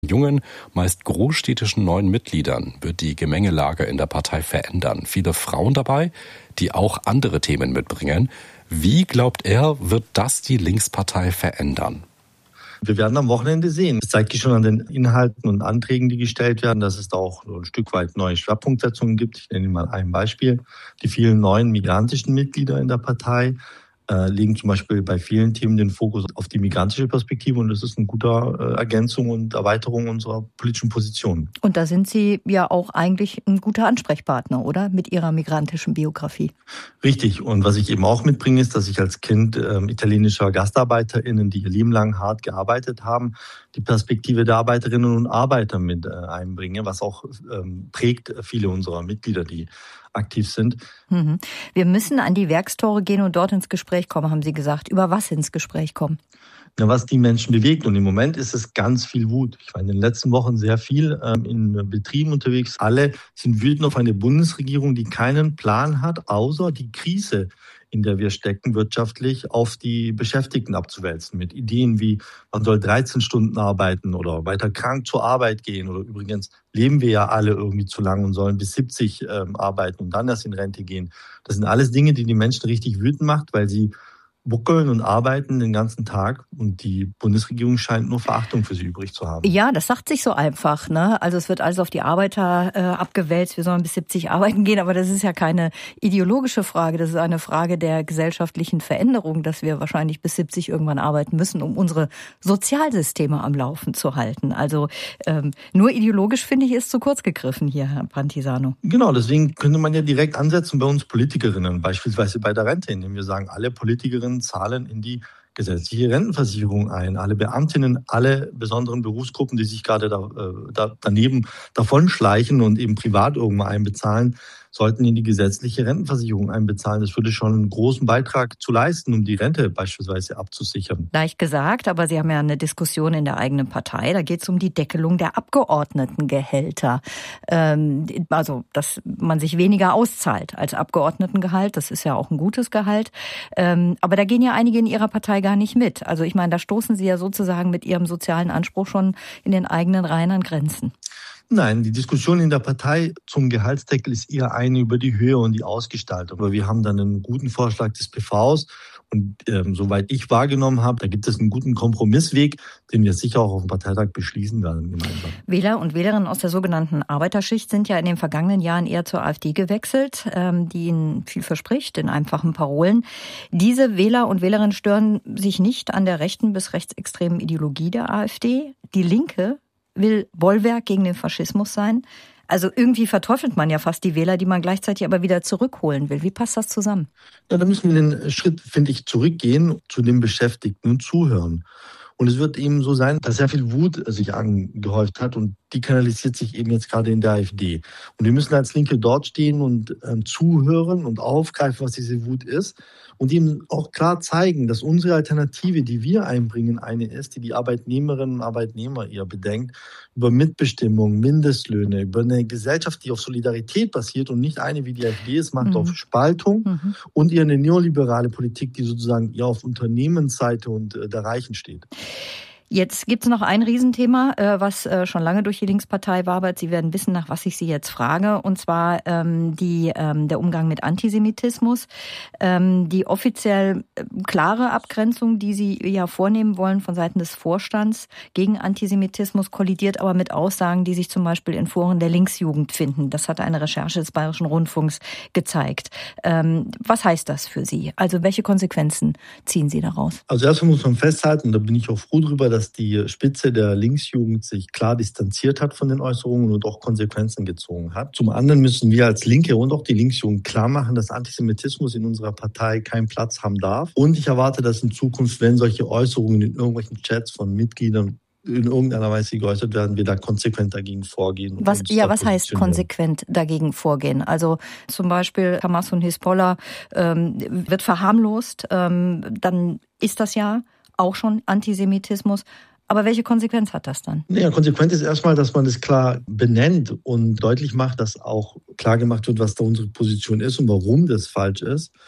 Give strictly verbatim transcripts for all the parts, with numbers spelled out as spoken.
Jungen, meist großstädtischen neuen Mitgliedern wird die Gemengelage in der Partei verändern. Viele Frauen dabei, die auch andere Themen mitbringen. Wie, glaubt er, wird das die Linkspartei verändern? Wir werden am Wochenende sehen. Es zeigt sich schon an den Inhalten und Anträgen, die gestellt werden, dass es da auch ein Stück weit neue Schwerpunktsetzungen gibt. Ich nenne Ihnen mal ein Beispiel. Die vielen neuen migrantischen Mitglieder in der Partei äh, legen zum Beispiel bei vielen Themen den Fokus auf die migrantische Perspektive. Und das ist eine gute äh, Ergänzung und Erweiterung unserer politischen Position. Und da sind Sie ja auch eigentlich ein guter Ansprechpartner, oder? Mit Ihrer migrantischen Biografie. Richtig. Und was ich eben auch mitbringe, ist, dass ich als Kind ähm, italienischer GastarbeiterInnen, die ihr Leben lang hart gearbeitet haben, die Perspektive der Arbeiterinnen und Arbeiter mit äh, einbringe, was auch ähm, prägt viele unserer Mitglieder, die aktiv sind. Mhm. Wir müssen an die Werkstore gehen und dort ins Gespräch kommen, haben Sie gesagt. Über was ins Gespräch kommen? Ja, was die Menschen bewegt. Und im Moment ist es ganz viel Wut. Ich war in den letzten Wochen sehr viel ähm, in Betrieben unterwegs. Alle sind wütend auf eine Bundesregierung, die keinen Plan hat, außer die Krise, in der wir stecken, wirtschaftlich auf die Beschäftigten abzuwälzen. Mit Ideen wie, man soll dreizehn Stunden arbeiten oder weiter krank zur Arbeit gehen. Oder übrigens leben wir ja alle irgendwie zu lang und sollen bis siebzig ähm, arbeiten und dann erst in Rente gehen. Das sind alles Dinge, die die Menschen richtig wütend macht, weil sie buckeln und arbeiten den ganzen Tag und die Bundesregierung scheint nur Verachtung für sie übrig zu haben. Ja, das sagt sich so einfach, ne? Also es wird alles auf die Arbeiter äh, abgewälzt, wir sollen bis siebzig arbeiten gehen, aber das ist ja keine ideologische Frage, das ist eine Frage der gesellschaftlichen Veränderung, dass wir wahrscheinlich bis siebzig irgendwann arbeiten müssen, um unsere Sozialsysteme am Laufen zu halten. Also ähm, nur ideologisch, finde ich, ist zu kurz gegriffen hier, Herr Pantisano. Genau, deswegen könnte man ja direkt ansetzen bei uns Politikerinnen, beispielsweise bei der Rente, indem wir sagen, alle Politikerinnen zahlen in die gesetzliche Rentenversicherung ein. Alle Beamtinnen, alle besonderen Berufsgruppen, die sich gerade da, da, daneben davonschleichen und eben privat irgendwo einbezahlen, sollten in die gesetzliche Rentenversicherung einbezahlen. Das würde schon einen großen Beitrag zu leisten, um die Rente beispielsweise abzusichern. Leicht gesagt, aber Sie haben ja eine Diskussion in der eigenen Partei. Da geht es um die Deckelung der Abgeordnetengehälter. Ähm, also, dass man sich weniger auszahlt als Abgeordnetengehalt. Das ist ja auch ein gutes Gehalt. Ähm, aber da gehen ja einige in Ihrer Partei gar nicht mit. Also ich meine, da stoßen Sie ja sozusagen mit Ihrem sozialen Anspruch schon in den eigenen Reihen an Grenzen. Nein, die Diskussion in der Partei zum Gehaltsdeckel ist eher eine über die Höhe und die Ausgestaltung. Aber wir haben dann einen guten Vorschlag des P Vs. Und ähm, soweit ich wahrgenommen habe, da gibt es einen guten Kompromissweg, den wir sicher auch auf dem Parteitag beschließen werden gemeinsam. Wähler und Wählerinnen aus der sogenannten Arbeiterschicht sind ja in den vergangenen Jahren eher zur AfD gewechselt, ähm, die ihnen viel verspricht, in einfachen Parolen. Diese Wähler und Wählerinnen stören sich nicht an der rechten bis rechtsextremen Ideologie der AfD. Die Linke will Bollwerk gegen den Faschismus sein. Also irgendwie verteufelt man ja fast die Wähler, die man gleichzeitig aber wieder zurückholen will. Wie passt das zusammen? Ja, da müssen wir den Schritt, finde ich, zurückgehen zu den Beschäftigten und zuhören. Und es wird eben so sein, dass sehr viel Wut sich angehäuft hat und die kanalisiert sich eben jetzt gerade in der AfD. Und wir müssen als Linke dort stehen und ähm, zuhören und aufgreifen, was diese Wut ist und ihm auch klar zeigen, dass unsere Alternative, die wir einbringen, eine ist, die die Arbeitnehmerinnen und Arbeitnehmer eher bedenkt, über Mitbestimmung, Mindestlöhne, über eine Gesellschaft, die auf Solidarität basiert und nicht eine, wie die AfD es macht, mhm. auf Spaltung mhm. und eher eine neoliberale Politik, die sozusagen eher auf Unternehmensseite und äh, der Reichen steht. Jetzt gibt es noch ein Riesenthema, was schon lange durch die Linkspartei wabert. Sie werden wissen, nach was ich Sie jetzt frage. Und zwar ähm, die, ähm, der Umgang mit Antisemitismus. Ähm, die offiziell klare Abgrenzung, die Sie ja vornehmen wollen von Seiten des Vorstands gegen Antisemitismus, kollidiert aber mit Aussagen, die sich zum Beispiel in Foren der Linksjugend finden. Das hat eine Recherche des Bayerischen Rundfunks gezeigt. Ähm, was heißt das für Sie? Also welche Konsequenzen ziehen Sie daraus? Also erstmal muss man festhalten, da bin ich auch froh drüber, dass dass die Spitze der Linksjugend sich klar distanziert hat von den Äußerungen und auch Konsequenzen gezogen hat. Zum anderen müssen wir als Linke und auch die Linksjugend klar machen, dass Antisemitismus in unserer Partei keinen Platz haben darf. Und ich erwarte, dass in Zukunft, wenn solche Äußerungen in irgendwelchen Chats von Mitgliedern in irgendeiner Weise geäußert werden, wir da konsequent dagegen vorgehen. Was, ja, was heißt konsequent dagegen vorgehen? Also zum Beispiel Hamas und Hisbollah ähm, wird verharmlost, ähm, dann ist das ja auch schon Antisemitismus. Aber welche Konsequenz hat das dann? Ja, Konsequenz ist erstmal, dass man das klar benennt und deutlich macht, dass auch klar gemacht wird, was da unsere Position ist und warum das falsch ist.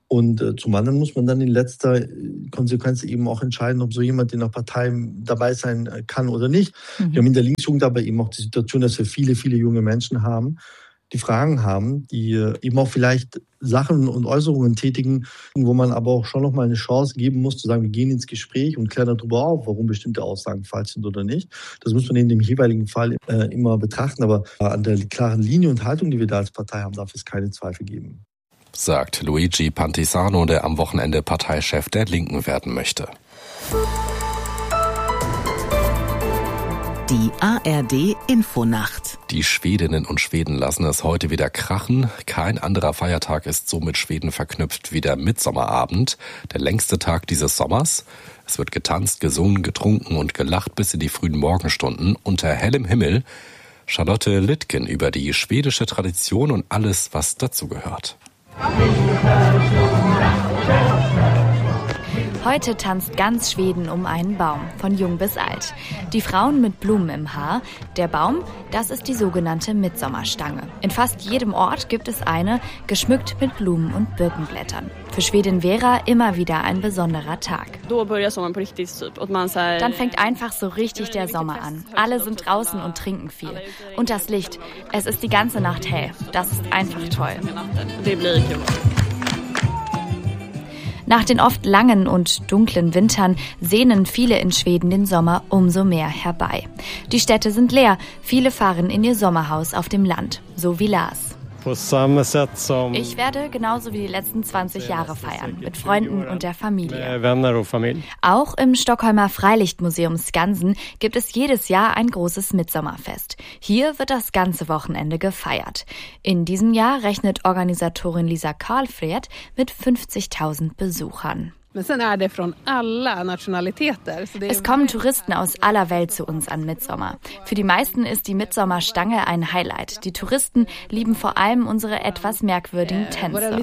Und äh, zum anderen muss man dann in letzter Konsequenz eben auch entscheiden, ob so jemand in der Partei dabei sein kann oder nicht. Mhm. Wir haben in der Linksjugend aber eben auch die Situation, dass wir viele, viele junge Menschen haben, die Fragen haben, die eben auch vielleicht Sachen und Äußerungen tätigen, wo man aber auch schon noch mal eine Chance geben muss, zu sagen, wir gehen ins Gespräch und klären darüber auf, warum bestimmte Aussagen falsch sind oder nicht. Das muss man in dem jeweiligen Fall äh, immer betrachten. Aber an der klaren Linie und Haltung, die wir da als Partei haben, darf es keine Zweifel geben. Sagt Luigi Pantisano, der am Wochenende Parteichef der Linken werden möchte. Die A R D-Infonacht. Die Schwedinnen und Schweden lassen es heute wieder krachen. Kein anderer Feiertag ist so mit Schweden verknüpft wie der Mitsommerabend, der längste Tag dieses Sommers. Es wird getanzt, gesungen, getrunken und gelacht bis in die frühen Morgenstunden unter hellem Himmel. Charlotte Littgen über die schwedische Tradition und alles, was dazugehört. Heute tanzt ganz Schweden um einen Baum, von jung bis alt. Die Frauen mit Blumen im Haar. Der Baum, das ist die sogenannte Mitsommarstange. In fast jedem Ort gibt es eine, geschmückt mit Blumen und Birkenblättern. Für Schwedin Vera immer wieder ein besonderer Tag. Dann fängt einfach so richtig der Sommer an. Alle sind draußen und trinken viel. Und das Licht, es ist die ganze Nacht hell. Das ist einfach toll. Nach den oft langen und dunklen Wintern sehnen viele in Schweden den Sommer umso mehr herbei. Die Städte sind leer, viele fahren in ihr Sommerhaus auf dem Land, so wie Lars. Ich werde genauso wie die letzten zwanzig Jahre feiern, mit Freunden und der Familie. Auch im Stockholmer Freilichtmuseum Skansen gibt es jedes Jahr ein großes Mitsommerfest. Hier wird das ganze Wochenende gefeiert. In diesem Jahr rechnet Organisatorin Lisa Karlfred mit fünfzigtausend Besuchern. Es kommen Touristen aus aller Welt zu uns an Mitsommer. Für die meisten ist die Mitsommerstange ein Highlight. Die Touristen lieben vor allem unsere etwas merkwürdigen Tänze.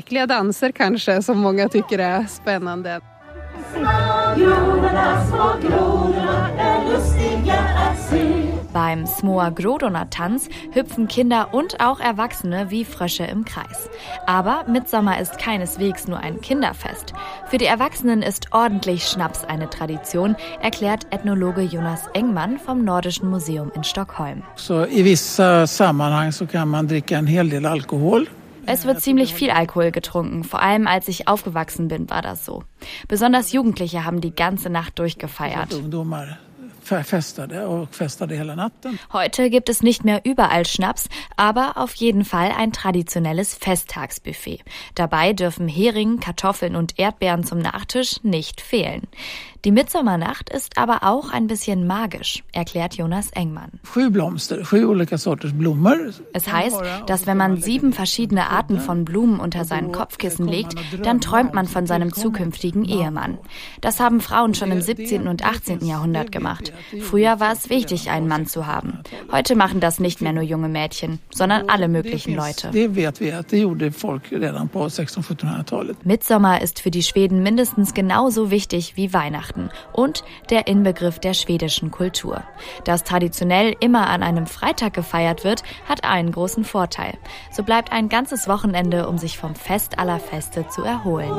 Beim Smoa Grodona-Tanz hüpfen Kinder und auch Erwachsene wie Frösche im Kreis. Aber Mitsommer ist keineswegs nur ein Kinderfest. Für die Erwachsenen ist ordentlich Schnaps eine Tradition, erklärt Ethnologe Jonas Engman vom Nordischen Museum in Stockholm. So, in vissa sammanhang so kann man dricka en hel del Alkohol. Es wird ziemlich viel Alkohol getrunken, vor allem als ich aufgewachsen bin, war das so. Besonders Jugendliche haben die ganze Nacht durchgefeiert. Heute gibt es nicht mehr überall Schnaps, aber auf jeden Fall ein traditionelles Festtagsbuffet. Dabei dürfen Hering, Kartoffeln und Erdbeeren zum Nachtisch nicht fehlen. Die Mitsommernacht ist aber auch ein bisschen magisch, erklärt Jonas Engman. Es heißt, dass wenn man sieben verschiedene Arten von Blumen unter seinen Kopfkissen legt, dann träumt man von seinem zukünftigen Ehemann. Das haben Frauen schon im siebzehnten und achtzehnten Jahrhundert gemacht. Früher war es wichtig, einen Mann zu haben. Heute machen das nicht mehr nur junge Mädchen, sondern alle möglichen Leute. Mitsommer ist für die Schweden mindestens genauso wichtig wie Weihnachten und der Inbegriff der schwedischen Kultur. Dass traditionell immer an einem Freitag gefeiert wird, hat einen großen Vorteil. So bleibt ein ganzes Wochenende, um sich vom Fest aller Feste zu erholen.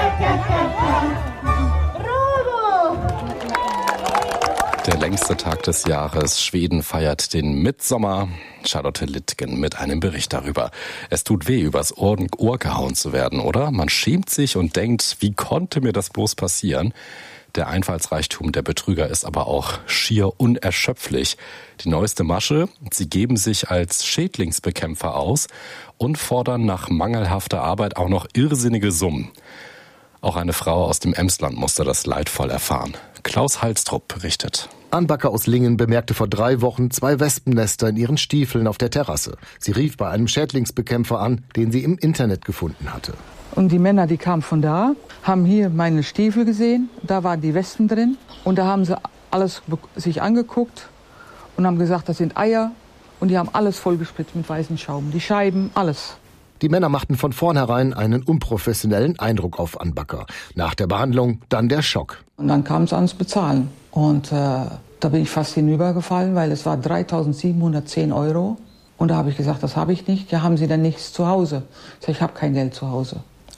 Der längste Tag des Jahres. Schweden feiert den Mitsommer. Charlotte Littgen mit einem Bericht darüber. Es tut weh, übers Ohr, Ohr gehauen zu werden, oder? Man schämt sich und denkt, wie konnte mir das bloß passieren? Der Einfallsreichtum der Betrüger ist aber auch schier unerschöpflich. Die neueste Masche, sie geben sich als Schädlingsbekämpfer aus und fordern nach mangelhafter Arbeit auch noch irrsinnige Summen. Auch eine Frau aus dem Emsland musste das leidvoll erfahren. Klaus Halstrup berichtet. Ann-Backer aus Lingen bemerkte vor drei Wochen zwei Wespennester in ihren Stiefeln auf der Terrasse. Sie rief bei einem Schädlingsbekämpfer an, den sie im Internet gefunden hatte. Und die Männer, die kamen von da, haben hier meine Stiefel gesehen, da waren die Wespen drin. Und da haben sie alles sich angeguckt und haben gesagt, das sind Eier. Und die haben alles vollgespritzt mit weißem Schaum, die Scheiben, alles. Die Männer machten von vornherein einen unprofessionellen Eindruck auf Ann-Backer. Nach der Behandlung dann der Schock. Und dann kam es ans Bezahlen. Und äh, da bin ich fast hinübergefallen, weil es war dreitausendsiebenhundertzehn Euro. Und da habe ich gesagt, das habe ich nicht. Ja, haben Sie denn nichts zu Hause? Ich sage, ich habe kein Geld zu Hause.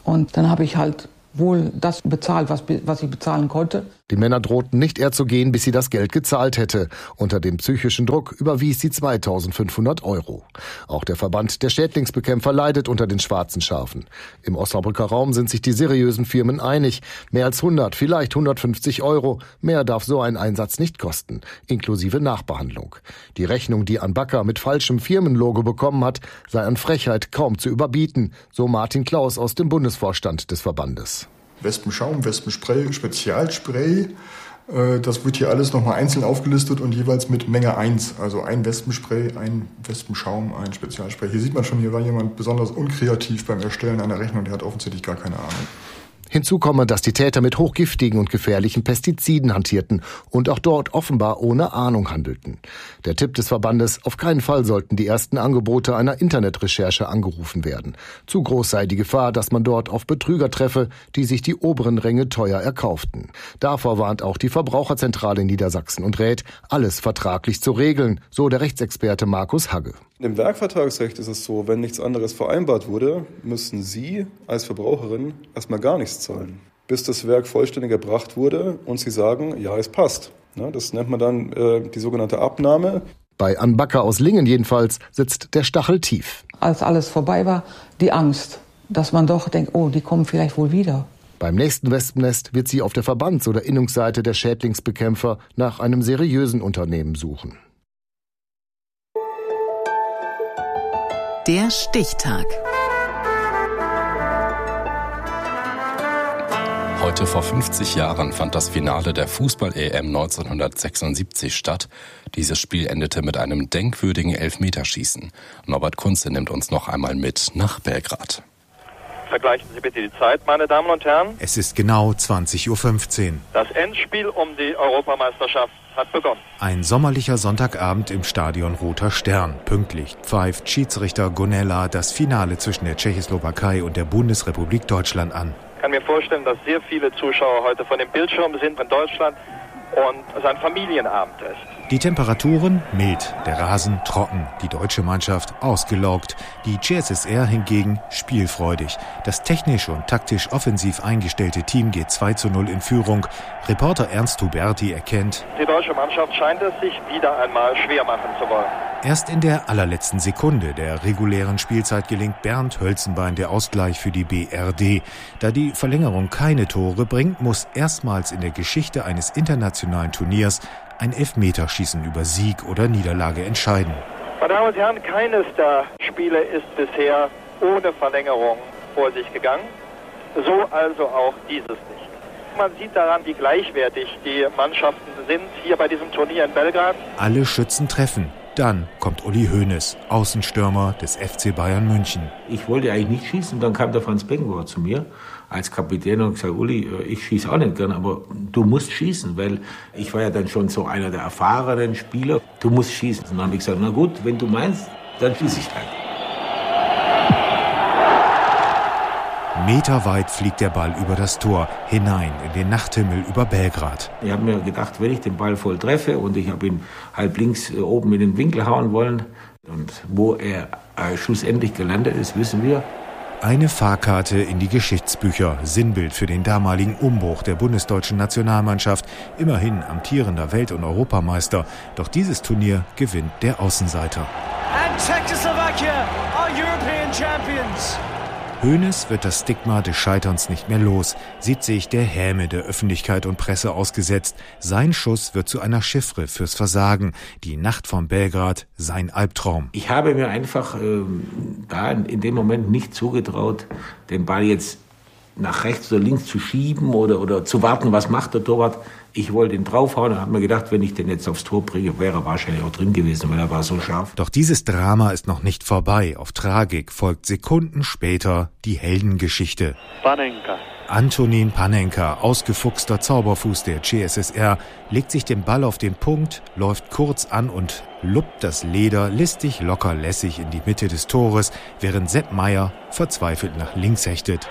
Und dann habe ich halt wohl das bezahlt, was, was ich bezahlen konnte. Die Männer drohten nicht eher zu gehen, bis sie das Geld gezahlt hätte. Unter dem psychischen Druck überwies sie zweitausendfünfhundert Euro. Auch der Verband der Schädlingsbekämpfer leidet unter den schwarzen Schafen. Im Osnabrücker Raum sind sich die seriösen Firmen einig. Mehr als hundert, vielleicht hundertfünfzig Euro. Mehr darf so ein Einsatz nicht kosten, inklusive Nachbehandlung. Die Rechnung, die Anbacker mit falschem Firmenlogo bekommen hat, sei an Frechheit kaum zu überbieten, so Martin Klaus aus dem Bundesvorstand des Verbandes. Wespenschaum, Wespenspray, Spezialspray. Das wird hier alles nochmal einzeln aufgelistet und jeweils mit Menge eins. Also ein Wespenspray, ein Wespenschaum, ein Spezialspray. Hier sieht man schon, hier war jemand besonders unkreativ beim Erstellen einer Rechnung. Der hat offensichtlich gar keine Ahnung. Hinzu komme, dass die Täter mit hochgiftigen und gefährlichen Pestiziden hantierten und auch dort offenbar ohne Ahnung handelten. Der Tipp des Verbandes: Auf keinen Fall sollten die ersten Angebote einer Internetrecherche angerufen werden. Zu groß sei die Gefahr, dass man dort auf Betrüger treffe, die sich die oberen Ränge teuer erkauften. Davor warnt auch die Verbraucherzentrale in Niedersachsen und rät, alles vertraglich zu regeln, so der Rechtsexperte Markus Hagge. Im Werkvertragsrecht ist es so, wenn nichts anderes vereinbart wurde, müssen Sie als Verbraucherin erstmal gar nichts zahlen, bis das Werk vollständig erbracht wurde und Sie sagen, ja, es passt. Das nennt man dann äh, die sogenannte Abnahme. Bei Anbacker aus Lingen jedenfalls sitzt der Stachel tief. Als alles vorbei war, die Angst, dass man doch denkt, oh, die kommen vielleicht wohl wieder. Beim nächsten Wespennest wird sie auf der Verbands- oder Innungsseite der Schädlingsbekämpfer nach einem seriösen Unternehmen suchen. Der Stichtag. Heute vor fünfzig Jahren fand das Finale der Fußball-E M neunzehnhundertsechsundsiebzig statt. Dieses Spiel endete mit einem denkwürdigen Elfmeterschießen. Norbert Kunze nimmt uns noch einmal mit nach Belgrad. Vergleichen Sie bitte die Zeit, meine Damen und Herren. Es ist genau zwanzig Uhr fünfzehn. Das Endspiel um die Europameisterschaft hat begonnen. Ein sommerlicher Sonntagabend im Stadion Roter Stern. Pünktlich pfeift Schiedsrichter Gonella das Finale zwischen der Tschechoslowakei und der Bundesrepublik Deutschland an. Ich kann mir vorstellen, dass sehr viele Zuschauer heute von dem Bildschirm sind in Deutschland und es ein Familienabend ist. Die Temperaturen mild, der Rasen trocken, die deutsche Mannschaft ausgelaugt, die C S S R hingegen spielfreudig. Das technisch und taktisch offensiv eingestellte Team geht zwei zu null in Führung. Reporter Ernst Huberti erkennt: Die deutsche Mannschaft scheint es sich wieder einmal schwer machen zu wollen. Erst in der allerletzten Sekunde der regulären Spielzeit gelingt Bernd Hölzenbein der Ausgleich für die B R D. Da die Verlängerung keine Tore bringt, muss erstmals in der Geschichte eines internationalen Turniers ein Elfmeterschießen über Sieg oder Niederlage entscheiden. Meine Damen und Herren, keines der Spiele ist bisher ohne Verlängerung vor sich gegangen. So also auch dieses nicht. Man sieht daran, wie gleichwertig die Mannschaften sind hier bei diesem Turnier in Belgrad. Alle Schützen treffen. Dann kommt Uli Hoeneß, Außenstürmer des F C Bayern München. Ich wollte eigentlich nicht schießen, dann kam der Franz Beckenbauer zu mir als Kapitän und gesagt: Uli, ich schieße auch nicht gern, aber du musst schießen, weil ich war ja dann schon so einer der erfahrenen Spieler. Du musst schießen. Und dann habe ich gesagt: Na gut, wenn du meinst, dann schieße ich halt. Meterweit fliegt der Ball über das Tor, hinein in den Nachthimmel über Belgrad. Ich habe mir gedacht, wenn ich den Ball voll treffe und ich habe ihn halb links oben in den Winkel hauen wollen, und wo er äh, schlussendlich gelandet ist, wissen wir. Eine Fahrkarte in die Geschichtsbücher, Sinnbild für den damaligen Umbruch der bundesdeutschen Nationalmannschaft, immerhin amtierender Welt- und Europameister. Doch dieses Turnier gewinnt der Außenseiter. And Czechoslovakia are European champions. Hoeneß wird das Stigma des Scheiterns nicht mehr los, sieht sich der Häme der Öffentlichkeit und Presse ausgesetzt. Sein Schuss wird zu einer Chiffre fürs Versagen. Die Nacht von Belgrad, sein Albtraum. Ich habe mir einfach äh, da in dem Moment nicht zugetraut, den Ball jetzt nach rechts oder links zu schieben oder, oder zu warten, was macht der Torwart. Ich wollte ihn draufhauen und habe mir gedacht, wenn ich den jetzt aufs Tor bringe, wäre er wahrscheinlich auch drin gewesen, weil er war so scharf. Doch dieses Drama ist noch nicht vorbei. Auf Tragik folgt Sekunden später die Heldengeschichte. Panenka. Antonin Panenka, ausgefuchster Zauberfuß der C S S R, legt sich den Ball auf den Punkt, läuft kurz an und luppt das Leder listig locker lässig in die Mitte des Tores, während Sepp Maier verzweifelt nach links hechtet.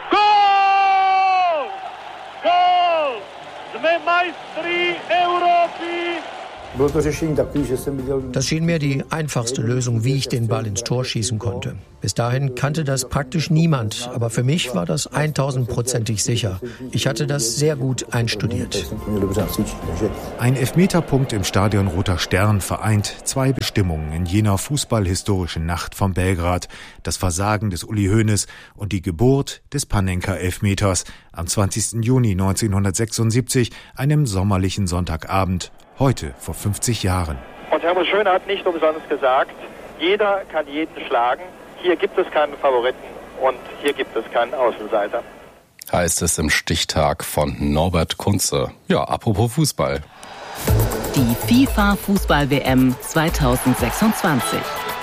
Das schien mir die einfachste Lösung, wie ich den Ball ins Tor schießen konnte. Bis dahin kannte das praktisch niemand, aber für mich war das eintausendprozentig sicher. Ich hatte das sehr gut einstudiert. Ein Elfmeterpunkt im Stadion Roter Stern vereint zwei Bestimmungen in jener fußballhistorischen Nacht von Belgrad: das Versagen des Uli Hoeneß und die Geburt des Panenka-Elfmeters am zwanzigsten Juni neunzehnhundertsechsundsiebzig, einem sommerlichen Sonntagabend, heute vor fünfzig Jahren. Und Helmut Schön hat nicht umsonst gesagt, jeder kann jeden schlagen. Hier gibt es keinen Favoriten und hier gibt es keinen Außenseiter. Heißt es im Stichtag von Norbert Kunze. Ja, apropos Fußball. Die FIFA-Fußball-W M zweitausendsechsundzwanzig.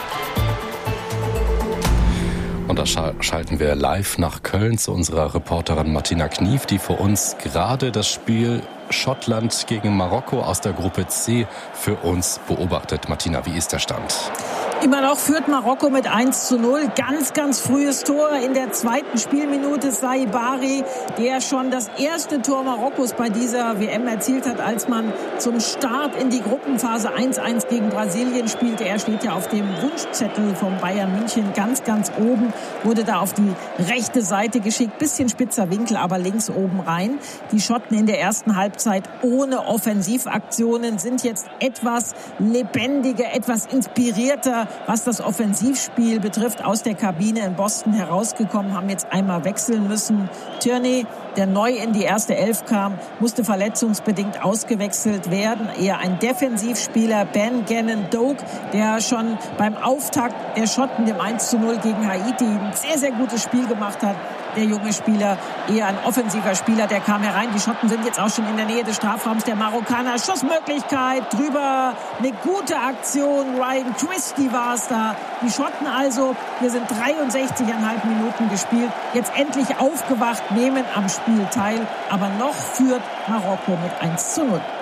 Und da schalten wir live nach Köln zu unserer Reporterin Martina Knief, die für uns gerade das Spiel Schottland gegen Marokko aus der Gruppe C für uns beobachtet. Martina, wie ist der Stand? Immer noch führt Marokko mit eins zu null. Ganz, ganz frühes Tor in der zweiten Spielminute. Saibari, der schon das erste Tor Marokkos bei dieser W M erzielt hat, als man zum Start in die Gruppenphase eins eins gegen Brasilien spielte. Er steht ja auf dem Wunschzettel von Bayern München ganz, ganz oben. Wurde da auf die rechte Seite geschickt. Bisschen spitzer Winkel, aber links oben rein. Die Schotten in der ersten Halbzeit ohne Offensivaktionen sind jetzt etwas lebendiger, etwas inspirierter, was das Offensivspiel betrifft, aus der Kabine in Boston herausgekommen, haben jetzt einmal wechseln müssen. Tierney, der neu in die erste Elf kam, musste verletzungsbedingt ausgewechselt werden. Eher ein Defensivspieler, Ben Gannon-Doak, der schon beim Auftakt der Schotten, dem eins zu null gegen Haiti, ein sehr, sehr gutes Spiel gemacht hat. Der junge Spieler, eher ein offensiver Spieler, der kam herein. Die Schotten sind jetzt auch schon in der Nähe des Strafraums. Der Marokkaner, Schussmöglichkeit, drüber eine gute Aktion. Ryan Christie war es da. Die Schotten also, hier sind dreiundsechzig Komma fünf Minuten gespielt. Jetzt endlich aufgewacht, nehmen am Spiel teil. Aber noch führt Marokko mit eins zu null.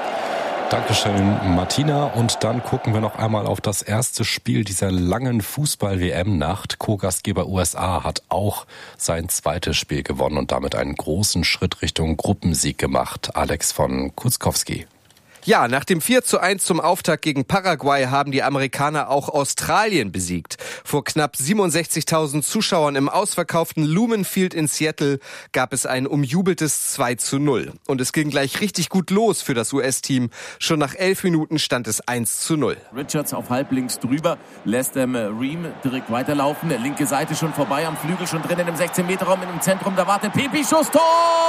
Dankeschön, Martina. Und dann gucken wir noch einmal auf das erste Spiel dieser langen Fußball-W M-Nacht. Co-Gastgeber U S A hat auch sein zweites Spiel gewonnen und damit einen großen Schritt Richtung Gruppensieg gemacht. Alex von Kutzkowski. Ja, nach dem vier zu eins zum Auftakt gegen Paraguay haben die Amerikaner auch Australien besiegt. Vor knapp siebenundsechzigtausend Zuschauern im ausverkauften Lumen Field in Seattle gab es ein umjubeltes zwei zu null. Und es ging gleich richtig gut los für das U S-Team. Schon nach elf Minuten stand es eins zu null. Richards auf halblinks drüber, lässt ähm, Ream direkt weiterlaufen. Linke Seite schon vorbei, am Flügel schon drin in dem sechzehn Meter Raum, in dem Zentrum. Da wartet Pepi, Schuss, Tor!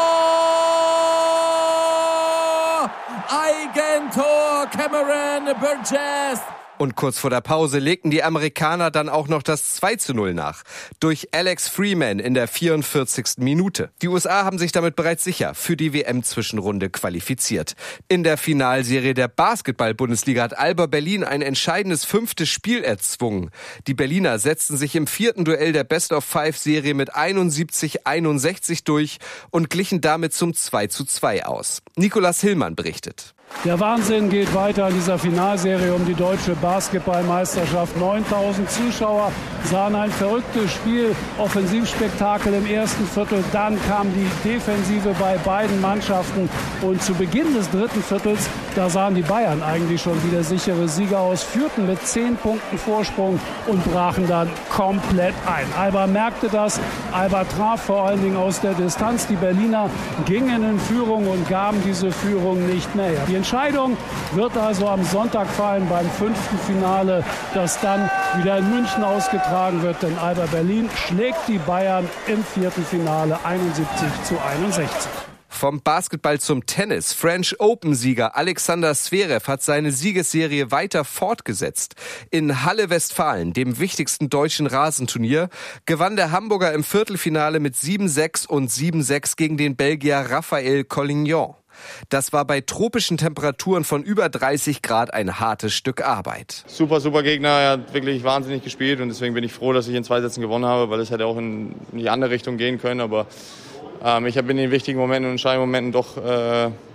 Eigentor, Cameron Burgess. Und kurz vor der Pause legten die Amerikaner dann auch noch das zwei zu null nach. Durch Alex Freeman in der vierundvierzigsten Minute. Die U S A haben sich damit bereits sicher für die W M-Zwischenrunde qualifiziert. In der Finalserie der Basketball-Bundesliga hat Alba Berlin ein entscheidendes fünftes Spiel erzwungen. Die Berliner setzten sich im vierten Duell der Best-of-Five-Serie mit einundsiebzig einundsechzig durch und glichen damit zum zwei zu zwei aus. Nicolas Hillmann berichtet. Der Wahnsinn geht weiter in dieser Finalserie um die deutsche Basketballmeisterschaft. neuntausend Zuschauer sahen ein verrücktes Spiel, Offensivspektakel im ersten Viertel. Dann kam die Defensive bei beiden Mannschaften. Und zu Beginn des dritten Viertels, da sahen die Bayern eigentlich schon wieder sichere Sieger aus, führten mit zehn Punkten Vorsprung und brachen dann komplett ein. Alba merkte das, Alba traf vor allen Dingen aus der Distanz. Die Berliner gingen in Führung und gaben diese Führung nicht mehr her. Die Entscheidung wird also am Sonntag fallen beim fünften Finale, das dann wieder in München ausgetragen wird. Denn Alba Berlin schlägt die Bayern im vierten Finale einundsiebzig zu einundsechzig. Vom Basketball zum Tennis. French Open-Sieger Alexander Zverev hat seine Siegesserie weiter fortgesetzt. In Halle Westfalen, dem wichtigsten deutschen Rasenturnier, gewann der Hamburger im Viertelfinale mit sieben sechs und sieben sechs gegen den Belgier Raphael Collignon. Das war bei tropischen Temperaturen von über dreißig Grad ein hartes Stück Arbeit. Super, super Gegner. Er hat wirklich wahnsinnig gespielt und deswegen bin ich froh, dass ich in zwei Sätzen gewonnen habe, weil es hätte auch in die andere Richtung gehen können. Aber ähm, ich habe in den wichtigen Momenten und entscheidenden Momenten doch äh,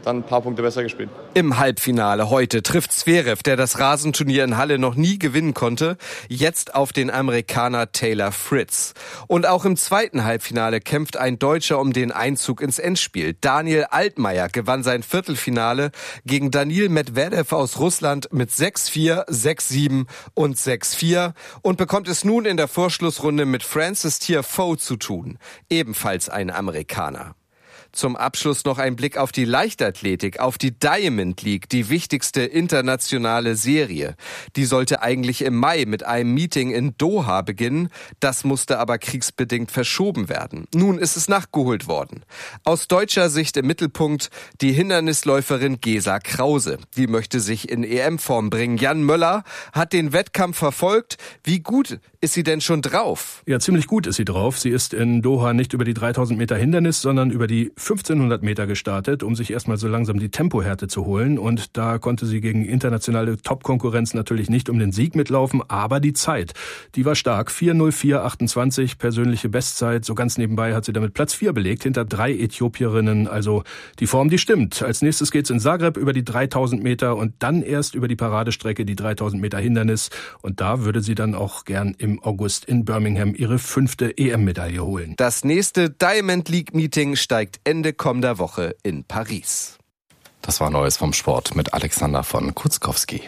dann ein paar Punkte besser gespielt. Im Halbfinale heute trifft Zverev, der das Rasenturnier in Halle noch nie gewinnen konnte, jetzt auf den Amerikaner Taylor Fritz. Und auch im zweiten Halbfinale kämpft ein Deutscher um den Einzug ins Endspiel. Daniel Altmaier gewann sein Viertelfinale gegen Danil Medvedev aus Russland mit sechs vier, sechs sieben und sechs vier und bekommt es nun in der Vorschlussrunde mit Francis Tiafoe zu tun, ebenfalls ein Amerikaner. Zum Abschluss noch ein Blick auf die Leichtathletik, auf die Diamond League, die wichtigste internationale Serie. Die sollte eigentlich im Mai mit einem Meeting in Doha beginnen, das musste aber kriegsbedingt verschoben werden. Nun ist es nachgeholt worden. Aus deutscher Sicht im Mittelpunkt die Hindernisläuferin Gesa Krause. Die möchte sich in E M-Form bringen. Jan Möller hat den Wettkampf verfolgt. Wie gut ist sie denn schon drauf? Ja, ziemlich gut ist sie drauf. Sie ist in Doha nicht über die dreitausend Meter Hindernis, sondern über die fünfzehnhundert Meter gestartet, um sich erstmal so langsam die Tempohärte zu holen. Und da konnte sie gegen internationale Top-Konkurrenz natürlich nicht um den Sieg mitlaufen, aber die Zeit, die war stark. vier null vier achtundzwanzig, persönliche Bestzeit. So ganz nebenbei hat sie damit Platz vier belegt, hinter drei Äthiopierinnen. Also die Form, die stimmt. Als nächstes geht's in Zagreb über die dreitausend Meter und dann erst über die Paradestrecke, die dreitausend Meter Hindernis. Und da würde sie dann auch gern im August in Birmingham ihre fünfte E M-Medaille holen. Das nächste Diamond League-Meeting steigt Ende kommender Woche in Paris. Das war Neues vom Sport mit Alexander von Kutzkowski.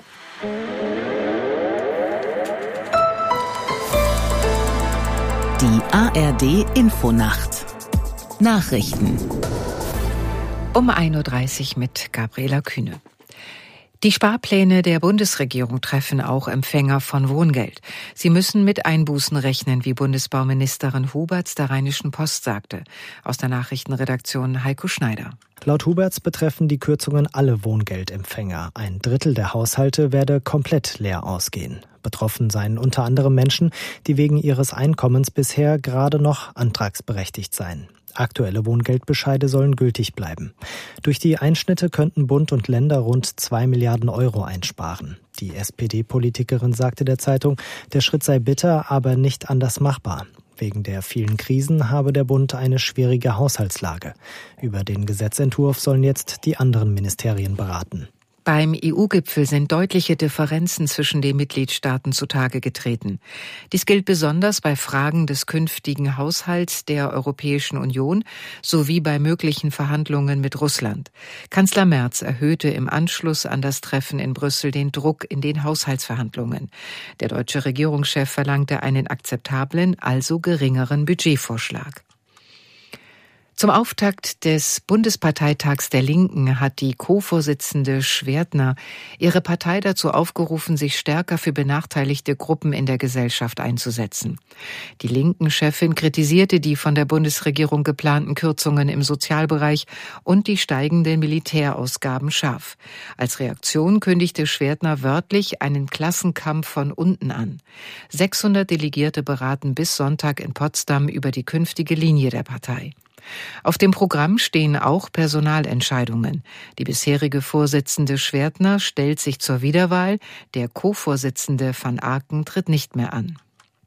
Die A R D Infonacht. Nachrichten. Um ein Uhr dreißig mit Gabriela Kühne. Die Sparpläne der Bundesregierung treffen auch Empfänger von Wohngeld. Sie müssen mit Einbußen rechnen, wie Bundesbauministerin Huberts der Rheinischen Post sagte. Aus der Nachrichtenredaktion Heiko Schneider. Laut Huberts betreffen die Kürzungen alle Wohngeldempfänger. Ein Drittel der Haushalte werde komplett leer ausgehen. Betroffen seien unter anderem Menschen, die wegen ihres Einkommens bisher gerade noch antragsberechtigt seien. Aktuelle Wohngeldbescheide sollen gültig bleiben. Durch die Einschnitte könnten Bund und Länder rund zwei Milliarden Euro einsparen. Die S P D-Politikerin sagte der Zeitung, der Schritt sei bitter, aber nicht anders machbar. Wegen der vielen Krisen habe der Bund eine schwierige Haushaltslage. Über den Gesetzentwurf sollen jetzt die anderen Ministerien beraten. Beim E U-Gipfel sind deutliche Differenzen zwischen den Mitgliedstaaten zutage getreten. Dies gilt besonders bei Fragen des künftigen Haushalts der Europäischen Union sowie bei möglichen Verhandlungen mit Russland. Kanzler Merz erhöhte im Anschluss an das Treffen in Brüssel den Druck in den Haushaltsverhandlungen. Der deutsche Regierungschef verlangte einen akzeptablen, also geringeren Budgetvorschlag. Zum Auftakt des Bundesparteitags der Linken hat die Co-Vorsitzende Schwertner ihre Partei dazu aufgerufen, sich stärker für benachteiligte Gruppen in der Gesellschaft einzusetzen. Die Linken-Chefin kritisierte die von der Bundesregierung geplanten Kürzungen im Sozialbereich und die steigenden Militärausgaben scharf. Als Reaktion kündigte Schwertner wörtlich einen Klassenkampf von unten an. sechshundert Delegierte beraten bis Sonntag in Potsdam über die künftige Linie der Partei. Auf dem Programm stehen auch Personalentscheidungen. Die bisherige Vorsitzende Schwertner stellt sich zur Wiederwahl, der Co-Vorsitzende van Aken tritt nicht mehr an.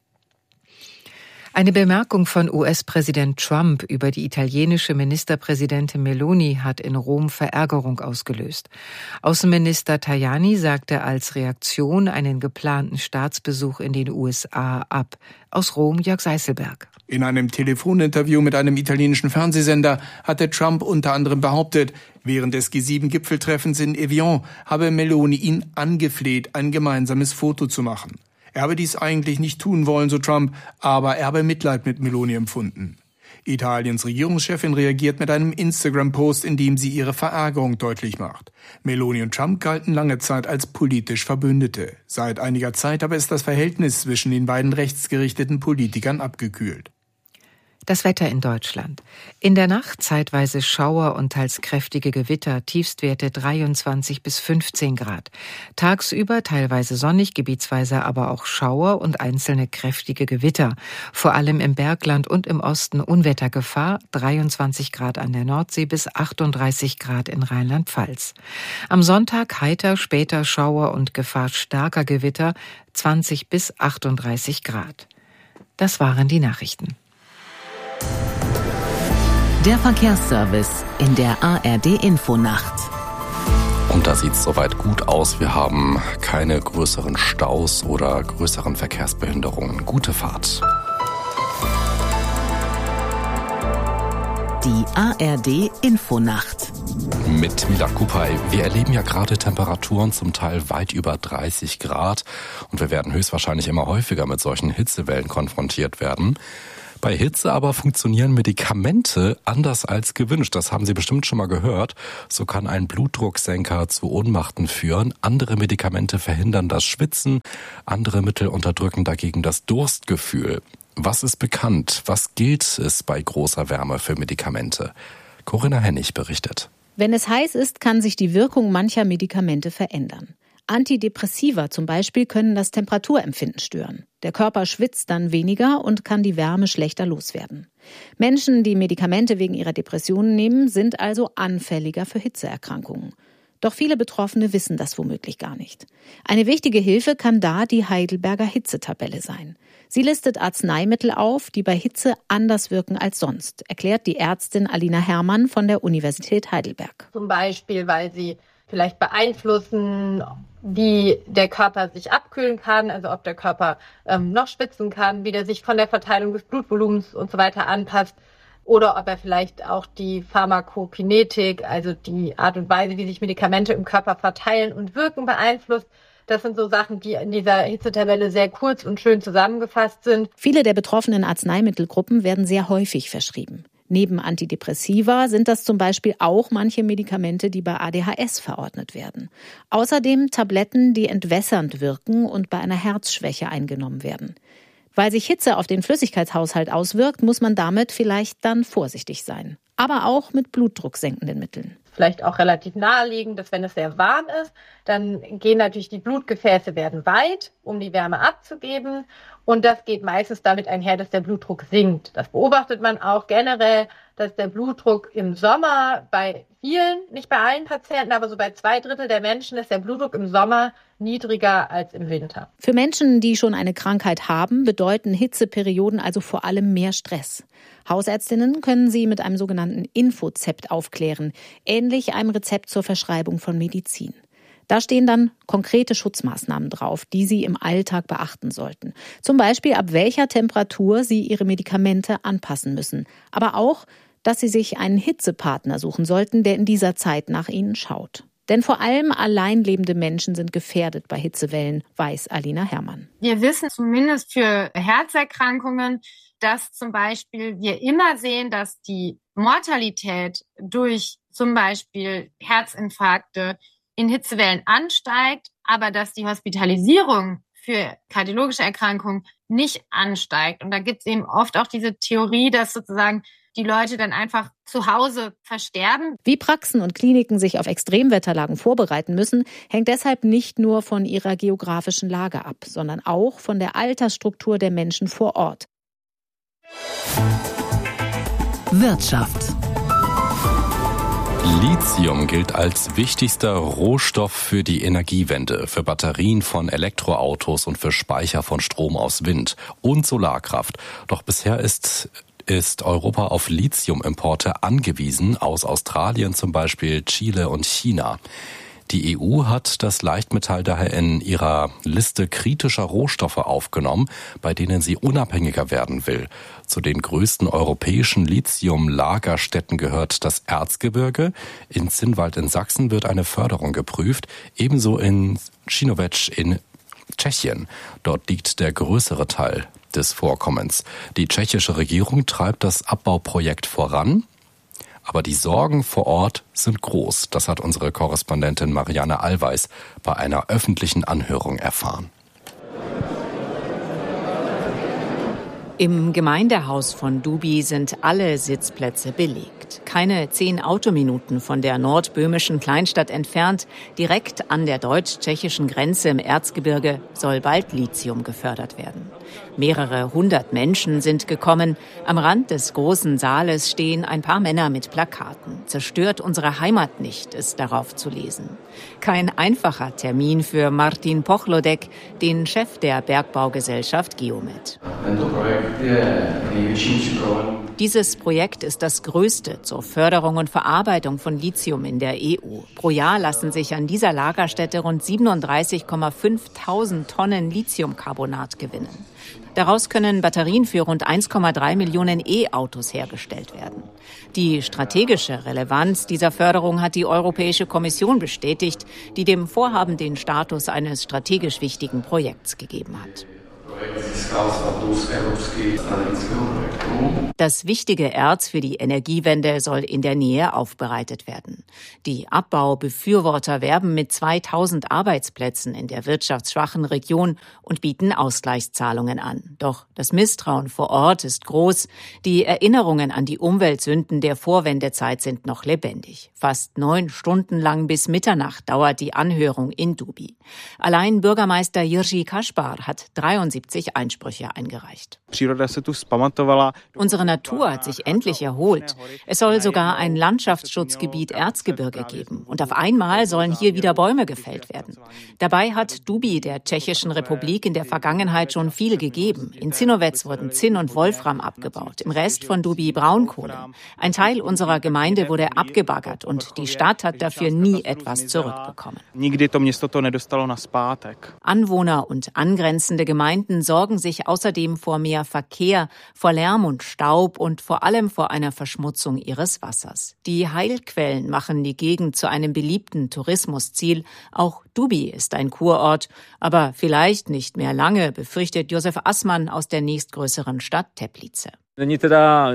Eine Bemerkung von U S-Präsident Trump über die italienische Ministerpräsidentin Meloni hat in Rom Verärgerung ausgelöst. Außenminister Tajani sagte als Reaktion einen geplanten Staatsbesuch in den U S A ab. Aus Rom Jörg Seißelberg. In einem Telefoninterview mit einem italienischen Fernsehsender hatte Trump unter anderem behauptet, während des G sieben Gipfeltreffens in Evian habe Meloni ihn angefleht, ein gemeinsames Foto zu machen. Er habe dies eigentlich nicht tun wollen, so Trump, aber er habe Mitleid mit Meloni empfunden. Italiens Regierungschefin reagiert mit einem Instagram-Post, in dem sie ihre Verärgerung deutlich macht. Meloni und Trump galten lange Zeit als politisch Verbündete. Seit einiger Zeit aber ist das Verhältnis zwischen den beiden rechtsgerichteten Politikern abgekühlt. Das Wetter in Deutschland. In der Nacht zeitweise Schauer und teils kräftige Gewitter, Tiefstwerte dreiundzwanzig bis fünfzehn Grad. Tagsüber teilweise sonnig, gebietsweise aber auch Schauer und einzelne kräftige Gewitter. Vor allem im Bergland und im Osten Unwettergefahr, dreiundzwanzig Grad an der Nordsee bis achtunddreißig Grad in Rheinland-Pfalz. Am Sonntag heiter, später Schauer und Gefahr starker Gewitter, zwanzig bis achtunddreißig Grad. Das waren die Nachrichten. Der Verkehrsservice in der A R D-Infonacht. Und da sieht es soweit gut aus. Wir haben keine größeren Staus oder größeren Verkehrsbehinderungen. Gute Fahrt. Die A R D-Infonacht. Mit Milad Kupay. Wir erleben ja gerade Temperaturen zum Teil weit über dreißig Grad. Und wir werden höchstwahrscheinlich immer häufiger mit solchen Hitzewellen konfrontiert werden. Bei Hitze aber funktionieren Medikamente anders als gewünscht. Das haben Sie bestimmt schon mal gehört. So kann ein Blutdrucksenker zu Ohnmachten führen. Andere Medikamente verhindern das Schwitzen. Andere Mittel unterdrücken dagegen das Durstgefühl. Was ist bekannt? Was gilt es bei großer Wärme für Medikamente? Corinna Hennig berichtet. Wenn es heiß ist, kann sich die Wirkung mancher Medikamente verändern. Antidepressiva zum Beispiel können das Temperaturempfinden stören. Der Körper schwitzt dann weniger und kann die Wärme schlechter loswerden. Menschen, die Medikamente wegen ihrer Depressionen nehmen, sind also anfälliger für Hitzeerkrankungen. Doch viele Betroffene wissen das womöglich gar nicht. Eine wichtige Hilfe kann da die Heidelberger Hitzetabelle sein. Sie listet Arzneimittel auf, die bei Hitze anders wirken als sonst, erklärt die Ärztin Alina Herrmann von der Universität Heidelberg. Zum Beispiel, weil sie vielleicht beeinflussen, wie der Körper sich abkühlen kann, also ob der Körper ähm, noch schwitzen kann, wie der sich von der Verteilung des Blutvolumens und so weiter anpasst oder ob er vielleicht auch die Pharmakokinetik, also die Art und Weise, wie sich Medikamente im Körper verteilen und wirken, beeinflusst. Das sind so Sachen, die in dieser Hitzetabelle sehr kurz und schön zusammengefasst sind. Viele der betroffenen Arzneimittelgruppen werden sehr häufig verschrieben. Neben Antidepressiva sind das zum Beispiel auch manche Medikamente, die bei A D H S verordnet werden. Außerdem Tabletten, die entwässernd wirken und bei einer Herzschwäche eingenommen werden. Weil sich Hitze auf den Flüssigkeitshaushalt auswirkt, muss man damit vielleicht dann vorsichtig sein. Aber auch mit blutdrucksenkenden Mitteln. Vielleicht auch relativ naheliegend, dass wenn es sehr warm ist, dann gehen natürlich die Blutgefäße werden weit, um die Wärme abzugeben. Und das geht meistens damit einher, dass der Blutdruck sinkt. Das beobachtet man auch generell, dass der Blutdruck im Sommer bei vielen, nicht bei allen Patienten, aber so bei zwei Drittel der Menschen ist der Blutdruck im Sommer niedriger als im Winter. Für Menschen, die schon eine Krankheit haben, bedeuten Hitzeperioden also vor allem mehr Stress. Hausärztinnen können sie mit einem sogenannten Infozept aufklären, ähnlich einem Rezept zur Verschreibung von Medizin. Da stehen dann konkrete Schutzmaßnahmen drauf, die Sie im Alltag beachten sollten. Zum Beispiel, ab welcher Temperatur Sie Ihre Medikamente anpassen müssen. Aber auch, dass Sie sich einen Hitzepartner suchen sollten, der in dieser Zeit nach Ihnen schaut. Denn vor allem allein lebende Menschen sind gefährdet bei Hitzewellen, weiß Alina Herrmann. Wir wissen zumindest für Herzerkrankungen, dass zum Beispiel wir immer sehen, dass die Mortalität durch zum Beispiel Herzinfarkte in Hitzewellen ansteigt, aber dass die Hospitalisierung für kardiologische Erkrankungen nicht ansteigt. Und da gibt es eben oft auch diese Theorie, dass sozusagen die Leute dann einfach zu Hause versterben. Wie Praxen und Kliniken sich auf Extremwetterlagen vorbereiten müssen, hängt deshalb nicht nur von ihrer geografischen Lage ab, sondern auch von der Altersstruktur der Menschen vor Ort. Wirtschaft. Lithium gilt als wichtigster Rohstoff für die Energiewende, für Batterien von Elektroautos und für Speicher von Strom aus Wind und Solarkraft. Doch bisher ist ist Europa auf Lithiumimporte angewiesen, aus Australien zum Beispiel, Chile und China. Die E U hat das Leichtmetall daher in ihrer Liste kritischer Rohstoffe aufgenommen, bei denen sie unabhängiger werden will. Zu den größten europäischen Lithium-Lagerstätten gehört das Erzgebirge. In Zinnwald in Sachsen wird eine Förderung geprüft, ebenso in Cínoviec in Tschechien. Dort liegt der größere Teil des Vorkommens. Die tschechische Regierung treibt das Abbauprojekt voran. Aber die Sorgen vor Ort sind groß. Das hat unsere Korrespondentin Marianne Allweis bei einer öffentlichen Anhörung erfahren. Im Gemeindehaus von Dubi sind alle Sitzplätze belegt. Keine zehn Autominuten von der nordböhmischen Kleinstadt entfernt, direkt an der deutsch-tschechischen Grenze im Erzgebirge, soll bald Lithium gefördert werden. Mehrere hundert Menschen sind gekommen. Am Rand des großen Saales stehen ein paar Männer mit Plakaten. Zerstört unsere Heimat nicht, ist darauf zu lesen. Kein einfacher Termin für Martin Pochlodek, den Chef der Bergbaugesellschaft Geomet. Dieses Projekt ist das größte zur Förderung und Verarbeitung von Lithium in der E U. Pro Jahr lassen sich an dieser Lagerstätte rund siebenunddreißig Komma fünftausend Tonnen Lithiumcarbonat gewinnen. Daraus können Batterien für rund eins Komma drei Millionen E-Autos hergestellt werden. Die strategische Relevanz dieser Förderung hat die Europäische Kommission bestätigt, die dem Vorhaben den Status eines strategisch wichtigen Projekts gegeben hat. Das wichtige Erz für die Energiewende soll in der Nähe aufbereitet werden. Die Abbaubefürworter werben mit zweitausend Arbeitsplätzen in der wirtschaftsschwachen Region und bieten Ausgleichszahlungen an. Doch das Misstrauen vor Ort ist groß. Die Erinnerungen an die Umweltsünden der Vorwendezeit sind noch lebendig. Fast neun Stunden lang bis Mitternacht dauert die Anhörung in Dubi. Allein Bürgermeister Jiří Kaspar hat dreiundsiebzig Einsprüche eingereicht. Unsere Natur hat sich endlich erholt. Es soll sogar ein Landschaftsschutzgebiet Erzgebirge geben. Und auf einmal sollen hier wieder Bäume gefällt werden. Dabei hat Dubi der Tschechischen Republik in der Vergangenheit schon viel gegeben. In Zinovec wurden Zinn und Wolfram abgebaut, im Rest von Dubi Braunkohle. Ein Teil unserer Gemeinde wurde abgebaggert und die Stadt hat dafür nie etwas zurückbekommen. Anwohner und angrenzende Gemeinden sorgen sich außerdem vor mehr Verkehr, vor Lärm und Staub und vor allem vor einer Verschmutzung ihres Wassers. Die Heilquellen machen die Gegend zu einem beliebten Tourismusziel. Auch Dubi ist ein Kurort, aber vielleicht nicht mehr lange, befürchtet Josef Assmann aus der nächstgrößeren Stadt Teplice. Der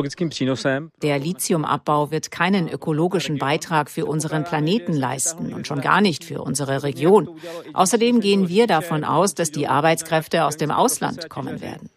Lithiumabbau wird keinen ökologischen Beitrag für unseren Planeten leisten und schon gar nicht für unsere Region. Außerdem gehen wir davon aus, dass die Arbeitskräfte aus dem Ausland kommen werden.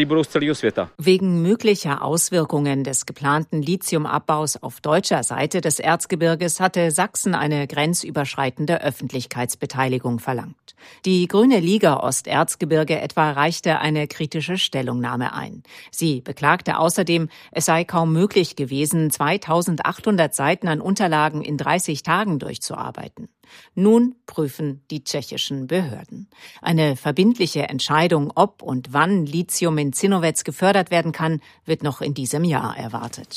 Wegen möglicher Auswirkungen des geplanten Lithiumabbaus auf deutscher Seite des Erzgebirges hatte Sachsen eine grenzüberschreitende Öffentlichkeitsbeteiligung verlangt. Die Grüne Liga Osterzgebirge etwa reichte eine kritische Stellungnahme ein. Sie beklagte außerdem, es sei kaum möglich gewesen, zweitausendachthundert Seiten an Unterlagen in dreißig Tagen durchzuarbeiten. Nun prüfen die tschechischen Behörden. Eine verbindliche Entscheidung, ob und wann Lithium in Zinovec gefördert werden kann, wird noch in diesem Jahr erwartet.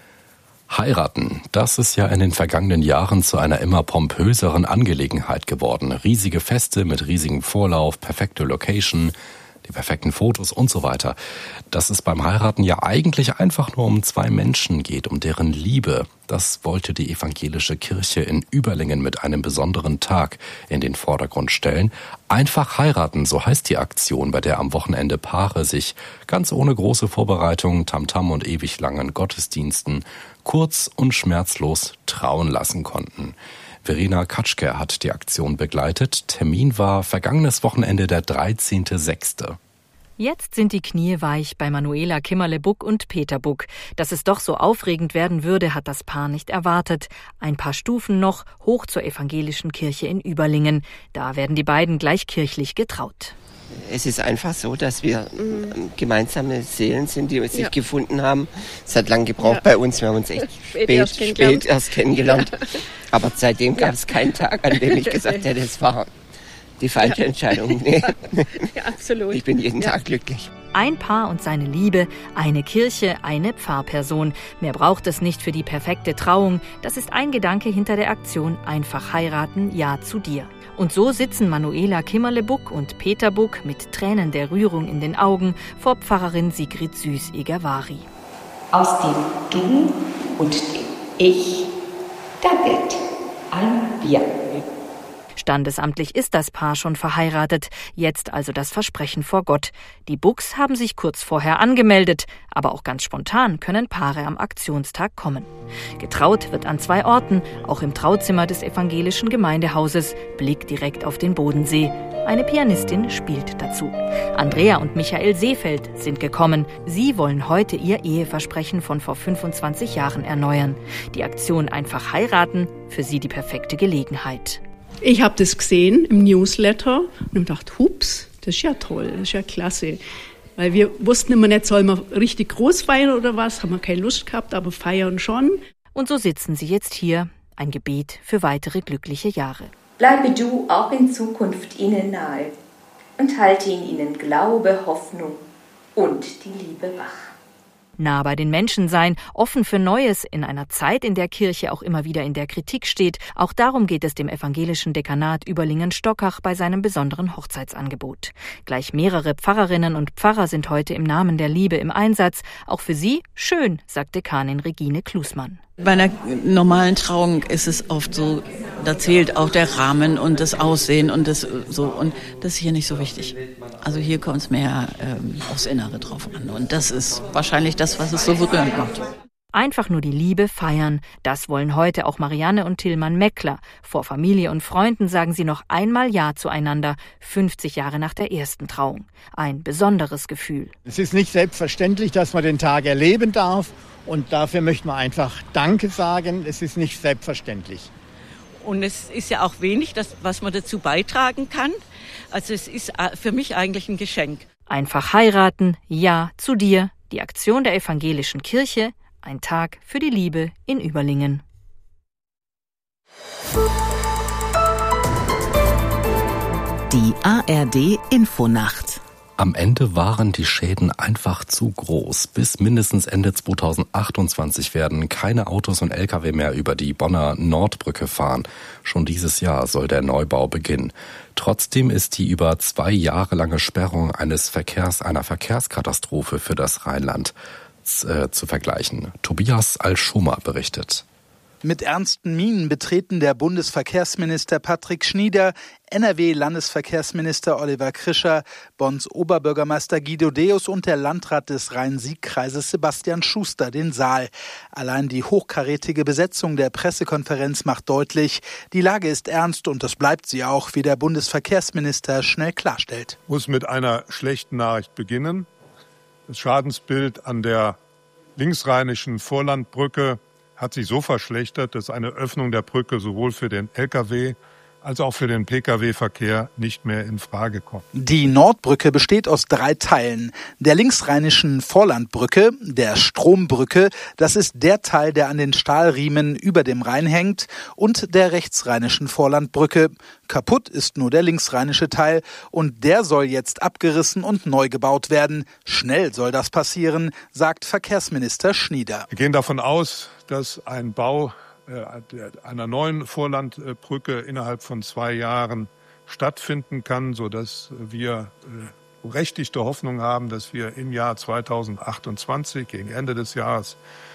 Heiraten, das ist ja in den vergangenen Jahren zu einer immer pompöseren Angelegenheit geworden. Riesige Feste mit riesigem Vorlauf, perfekte Location, die perfekten Fotos und so weiter. Dass es beim Heiraten ja eigentlich einfach nur um zwei Menschen geht, um deren Liebe. Das wollte die evangelische Kirche in Überlingen mit einem besonderen Tag in den Vordergrund stellen. Einfach heiraten, so heißt die Aktion, bei der am Wochenende Paare sich ganz ohne große Vorbereitung, Tamtam und ewig langen Gottesdiensten kurz und schmerzlos trauen lassen konnten. Verena Katschke hat die Aktion begleitet. Termin war vergangenes Wochenende der dreizehnten sechsten Jetzt sind die Knie weich bei Manuela Kimmerle-Buck und Peter Buck. Dass es doch so aufregend werden würde, hat das Paar nicht erwartet. Ein paar Stufen noch, hoch zur evangelischen Kirche in Überlingen. Da werden die beiden gleich kirchlich getraut. Es ist einfach so, dass wir mhm. gemeinsame Seelen sind, die sich ja. gefunden haben. Es hat lange gebraucht ja. bei uns. Wir haben uns echt spät, spät, erst, spät kennengelernt. erst kennengelernt. Ja. Aber seitdem gab es ja. keinen Tag, an dem ich gesagt hätte, es war die falsche ja. Entscheidung. Nee. Ja, absolut. Ich bin jeden ja. Tag glücklich. Ein Paar und seine Liebe, eine Kirche, eine Pfarrperson. Mehr braucht es nicht für die perfekte Trauung. Das ist ein Gedanke hinter der Aktion Einfach heiraten, ja zu dir. Und so sitzen Manuela Kimmerle-Buck und Peter Buck mit Tränen der Rührung in den Augen vor Pfarrerin Sigrid Süß-Egervari. Aus dem Du und dem Ich, da wird ein Wir. Standesamtlich ist das Paar schon verheiratet, jetzt also das Versprechen vor Gott. Die Bucks haben sich kurz vorher angemeldet, aber auch ganz spontan können Paare am Aktionstag kommen. Getraut wird an zwei Orten, auch im Trauzimmer des evangelischen Gemeindehauses, Blick direkt auf den Bodensee. Eine Pianistin spielt dazu. Andrea und Michael Seefeld sind gekommen. Sie wollen heute ihr Eheversprechen von vor fünfundzwanzig Jahren erneuern. Die Aktion Einfach heiraten, für sie die perfekte Gelegenheit. Ich habe das gesehen im Newsletter und habe gedacht, hups, das ist ja toll, das ist ja klasse. Weil wir wussten immer nicht, soll man richtig groß feiern oder was, haben wir keine Lust gehabt, aber feiern schon. Und so sitzen sie jetzt hier, ein Gebet für weitere glückliche Jahre. Bleibe du auch in Zukunft ihnen nahe und halte in ihnen Glaube, Hoffnung und die Liebe wach. Nah bei den Menschen sein, offen für Neues in einer Zeit, in der Kirche auch immer wieder in der Kritik steht. Auch darum geht es dem evangelischen Dekanat Überlingen-Stockach bei seinem besonderen Hochzeitsangebot. Gleich mehrere Pfarrerinnen und Pfarrer sind heute im Namen der Liebe im Einsatz. Auch für sie schön, sagt Dekanin Regine Klusmann. Bei einer normalen Trauung ist es oft so, da zählt auch der Rahmen und das Aussehen und das so, und das ist hier nicht so wichtig. Also hier kommt es mehr ähm, aufs Innere drauf an und das ist wahrscheinlich das, was es so berührend macht. Einfach nur die Liebe feiern, das wollen heute auch Marianne und Tillmann Meckler. Vor Familie und Freunden sagen sie noch einmal Ja zueinander, fünfzig Jahre nach der ersten Trauung. Ein besonderes Gefühl. Es ist nicht selbstverständlich, dass man den Tag erleben darf und dafür möchten wir einfach Danke sagen. Es ist nicht selbstverständlich. Und es ist ja auch wenig, das, was man dazu beitragen kann. Also es ist für mich eigentlich ein Geschenk. Einfach heiraten, Ja zu dir, die Aktion der evangelischen Kirche, ein Tag für die Liebe in Überlingen. Die A R D Infonacht. Am Ende waren die Schäden einfach zu groß. Bis mindestens Ende zweitausendachtundzwanzig werden keine Autos und L K W mehr über die Bonner Nordbrücke fahren. Schon dieses Jahr soll der Neubau beginnen. Trotzdem ist die über zwei Jahre lange Sperrung eines Verkehrs, einer Verkehrskatastrophe für das Rheinland äh, zu vergleichen. Tobias Al-Schumer berichtet. Mit ernsten Mienen betreten der Bundesverkehrsminister Patrick Schnieder, N R W-Landesverkehrsminister Oliver Krischer, Bonns Oberbürgermeister Guido Deus und der Landrat des Rhein-Sieg-Kreises Sebastian Schuster den Saal. Allein die hochkarätige Besetzung der Pressekonferenz macht deutlich, die Lage ist ernst und das bleibt sie auch, wie der Bundesverkehrsminister schnell klarstellt. Ich muss mit einer schlechten Nachricht beginnen. Das Schadensbild an der linksrheinischen Vorlandbrücke hat sich so verschlechtert, dass eine Öffnung der Brücke sowohl für den L K W als auch für den P K W-Verkehr nicht mehr in Frage kommt. Die Nordbrücke besteht aus drei Teilen. Der linksrheinischen Vorlandbrücke, der Strombrücke, das ist der Teil, der an den Stahlriemen über dem Rhein hängt, und der rechtsrheinischen Vorlandbrücke. Kaputt ist nur der linksrheinische Teil und der soll jetzt abgerissen und neu gebaut werden. Schnell soll das passieren, sagt Verkehrsminister Schnieder. Wir gehen davon aus, dass ein Bau einer neuen Vorlandbrücke innerhalb von zwei Jahren stattfinden kann, sodass wir berechtigte Hoffnung haben, dass wir im Jahr zweitausendachtundzwanzig, gegen Ende des Jahres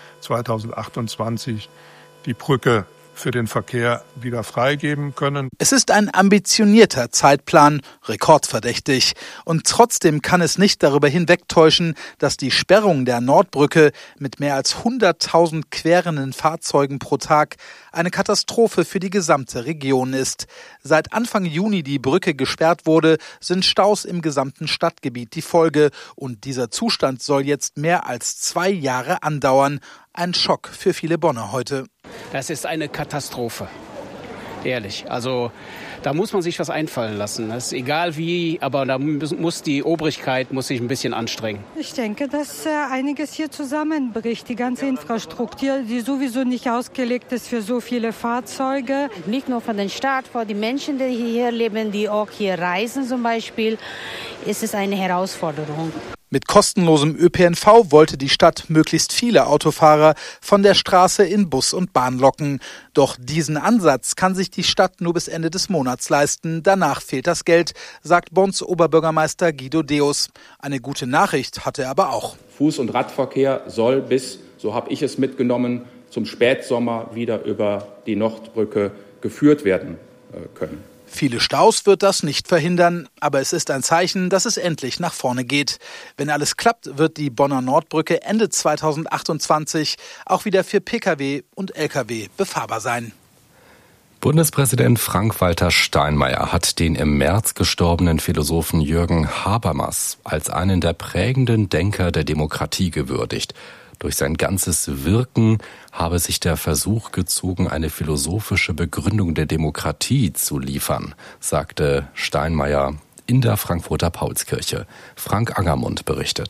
zweitausendachtundzwanzig, die Brücke für den Verkehr wieder freigeben können. Es ist ein ambitionierter Zeitplan, rekordverdächtig. Und trotzdem kann es nicht darüber hinwegtäuschen, dass die Sperrung der Nordbrücke mit mehr als hunderttausend querenden Fahrzeugen pro Tag eine Katastrophe für die gesamte Region ist. Seit Anfang Juni die Brücke gesperrt wurde, sind Staus im gesamten Stadtgebiet die Folge. Und dieser Zustand soll jetzt mehr als zwei Jahre andauern. Ein Schock für viele Bonner heute. Das ist eine Katastrophe, ehrlich. Also da muss man sich was einfallen lassen. Das ist egal wie, aber da muss die Obrigkeit muss sich ein bisschen anstrengen. Ich denke, dass äh, einiges hier zusammenbricht. Die ganze Infrastruktur, die sowieso nicht ausgelegt ist für so viele Fahrzeuge. Nicht nur von den Stadt, für die Menschen, die hier leben, die auch hier reisen zum Beispiel, ist es eine Herausforderung. Mit kostenlosem Ö P N V wollte die Stadt möglichst viele Autofahrer von der Straße in Bus und Bahn locken. Doch diesen Ansatz kann sich die Stadt nur bis Ende des Monats leisten. Danach fehlt das Geld, sagt Bonns Oberbürgermeister Guido Deus. Eine gute Nachricht hatte er aber auch. Fuß- und Radverkehr soll bis, so habe ich es mitgenommen, zum Spätsommer wieder über die Nordbrücke geführt werden können. Viele Staus wird das nicht verhindern, aber es ist ein Zeichen, dass es endlich nach vorne geht. Wenn alles klappt, wird die Bonner Nordbrücke Ende zweitausendachtundzwanzig auch wieder für P K W und L K W befahrbar sein. Bundespräsident Frank-Walter Steinmeier hat den im März gestorbenen Philosophen Jürgen Habermas als einen der prägenden Denker der Demokratie gewürdigt. Durch sein ganzes Wirken habe sich der Versuch gezogen, eine philosophische Begründung der Demokratie zu liefern, sagte Steinmeier in der Frankfurter Paulskirche. Frank Angermund berichtet.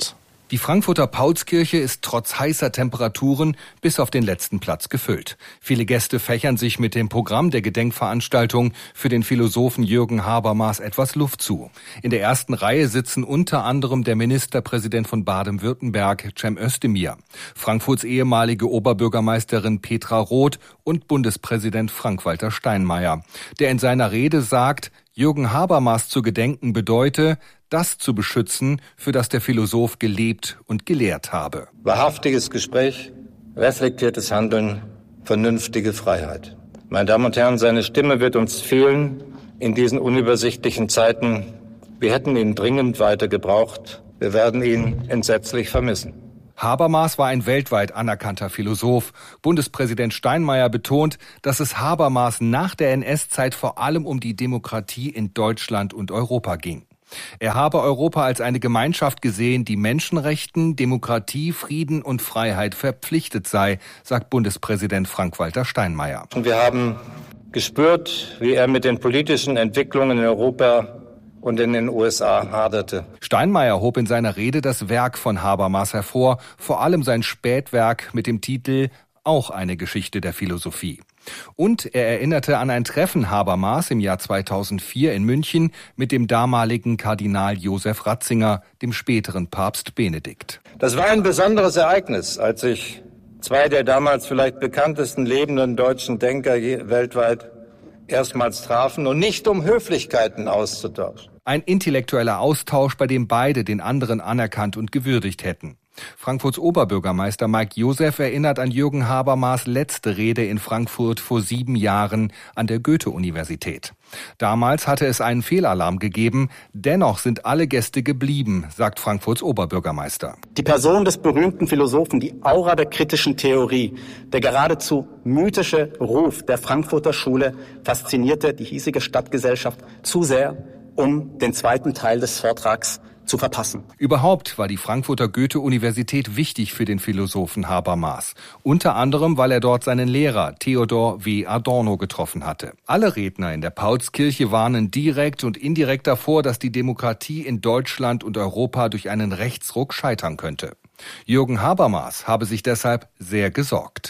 Die Frankfurter Paulskirche ist trotz heißer Temperaturen bis auf den letzten Platz gefüllt. Viele Gäste fächern sich mit dem Programm der Gedenkveranstaltung für den Philosophen Jürgen Habermas etwas Luft zu. In der ersten Reihe sitzen unter anderem der Ministerpräsident von Baden-Württemberg, Cem Özdemir, Frankfurts ehemalige Oberbürgermeisterin Petra Roth und Bundespräsident Frank-Walter Steinmeier, der in seiner Rede sagt, Jürgen Habermas zu gedenken bedeute, das zu beschützen, für das der Philosoph gelebt und gelehrt habe. Wahrhaftiges Gespräch, reflektiertes Handeln, vernünftige Freiheit. Meine Damen und Herren, seine Stimme wird uns fehlen in diesen unübersichtlichen Zeiten. Wir hätten ihn dringend weiter gebraucht. Wir werden ihn entsetzlich vermissen. Habermas war ein weltweit anerkannter Philosoph. Bundespräsident Steinmeier betont, dass es Habermas nach der N S-Zeit vor allem um die Demokratie in Deutschland und Europa ging. Er habe Europa als eine Gemeinschaft gesehen, die Menschenrechten, Demokratie, Frieden und Freiheit verpflichtet sei, sagt Bundespräsident Frank-Walter Steinmeier. Und wir haben gespürt, wie er mit den politischen Entwicklungen in Europa und in den U S A haderte. Steinmeier hob in seiner Rede das Werk von Habermas hervor, vor allem sein Spätwerk mit dem Titel Auch eine Geschichte der Philosophie. Und er erinnerte an ein Treffen Habermas im Jahr zweitausendvier in München mit dem damaligen Kardinal Josef Ratzinger, dem späteren Papst Benedikt. Das war ein besonderes Ereignis, als sich zwei der damals vielleicht bekanntesten lebenden deutschen Denker weltweit erstmals trafen und nicht um Höflichkeiten auszutauschen. Ein intellektueller Austausch, bei dem beide den anderen anerkannt und gewürdigt hätten. Frankfurts Oberbürgermeister Mike Joseph erinnert an Jürgen Habermas' letzte Rede in Frankfurt vor sieben Jahren an der Goethe-Universität. Damals hatte es einen Fehlalarm gegeben, dennoch sind alle Gäste geblieben, sagt Frankfurts Oberbürgermeister. Die Person des berühmten Philosophen, die Aura der kritischen Theorie, der geradezu mythische Ruf der Frankfurter Schule faszinierte die hiesige Stadtgesellschaft zu sehr, um den zweiten Teil des Vortrags zu verpassen. Überhaupt war die Frankfurter Goethe-Universität wichtig für den Philosophen Habermas. Unter anderem, weil er dort seinen Lehrer Theodor W. Adorno getroffen hatte. Alle Redner in der Paulskirche warnen direkt und indirekt davor, dass die Demokratie in Deutschland und Europa durch einen Rechtsruck scheitern könnte. Jürgen Habermas habe sich deshalb sehr gesorgt.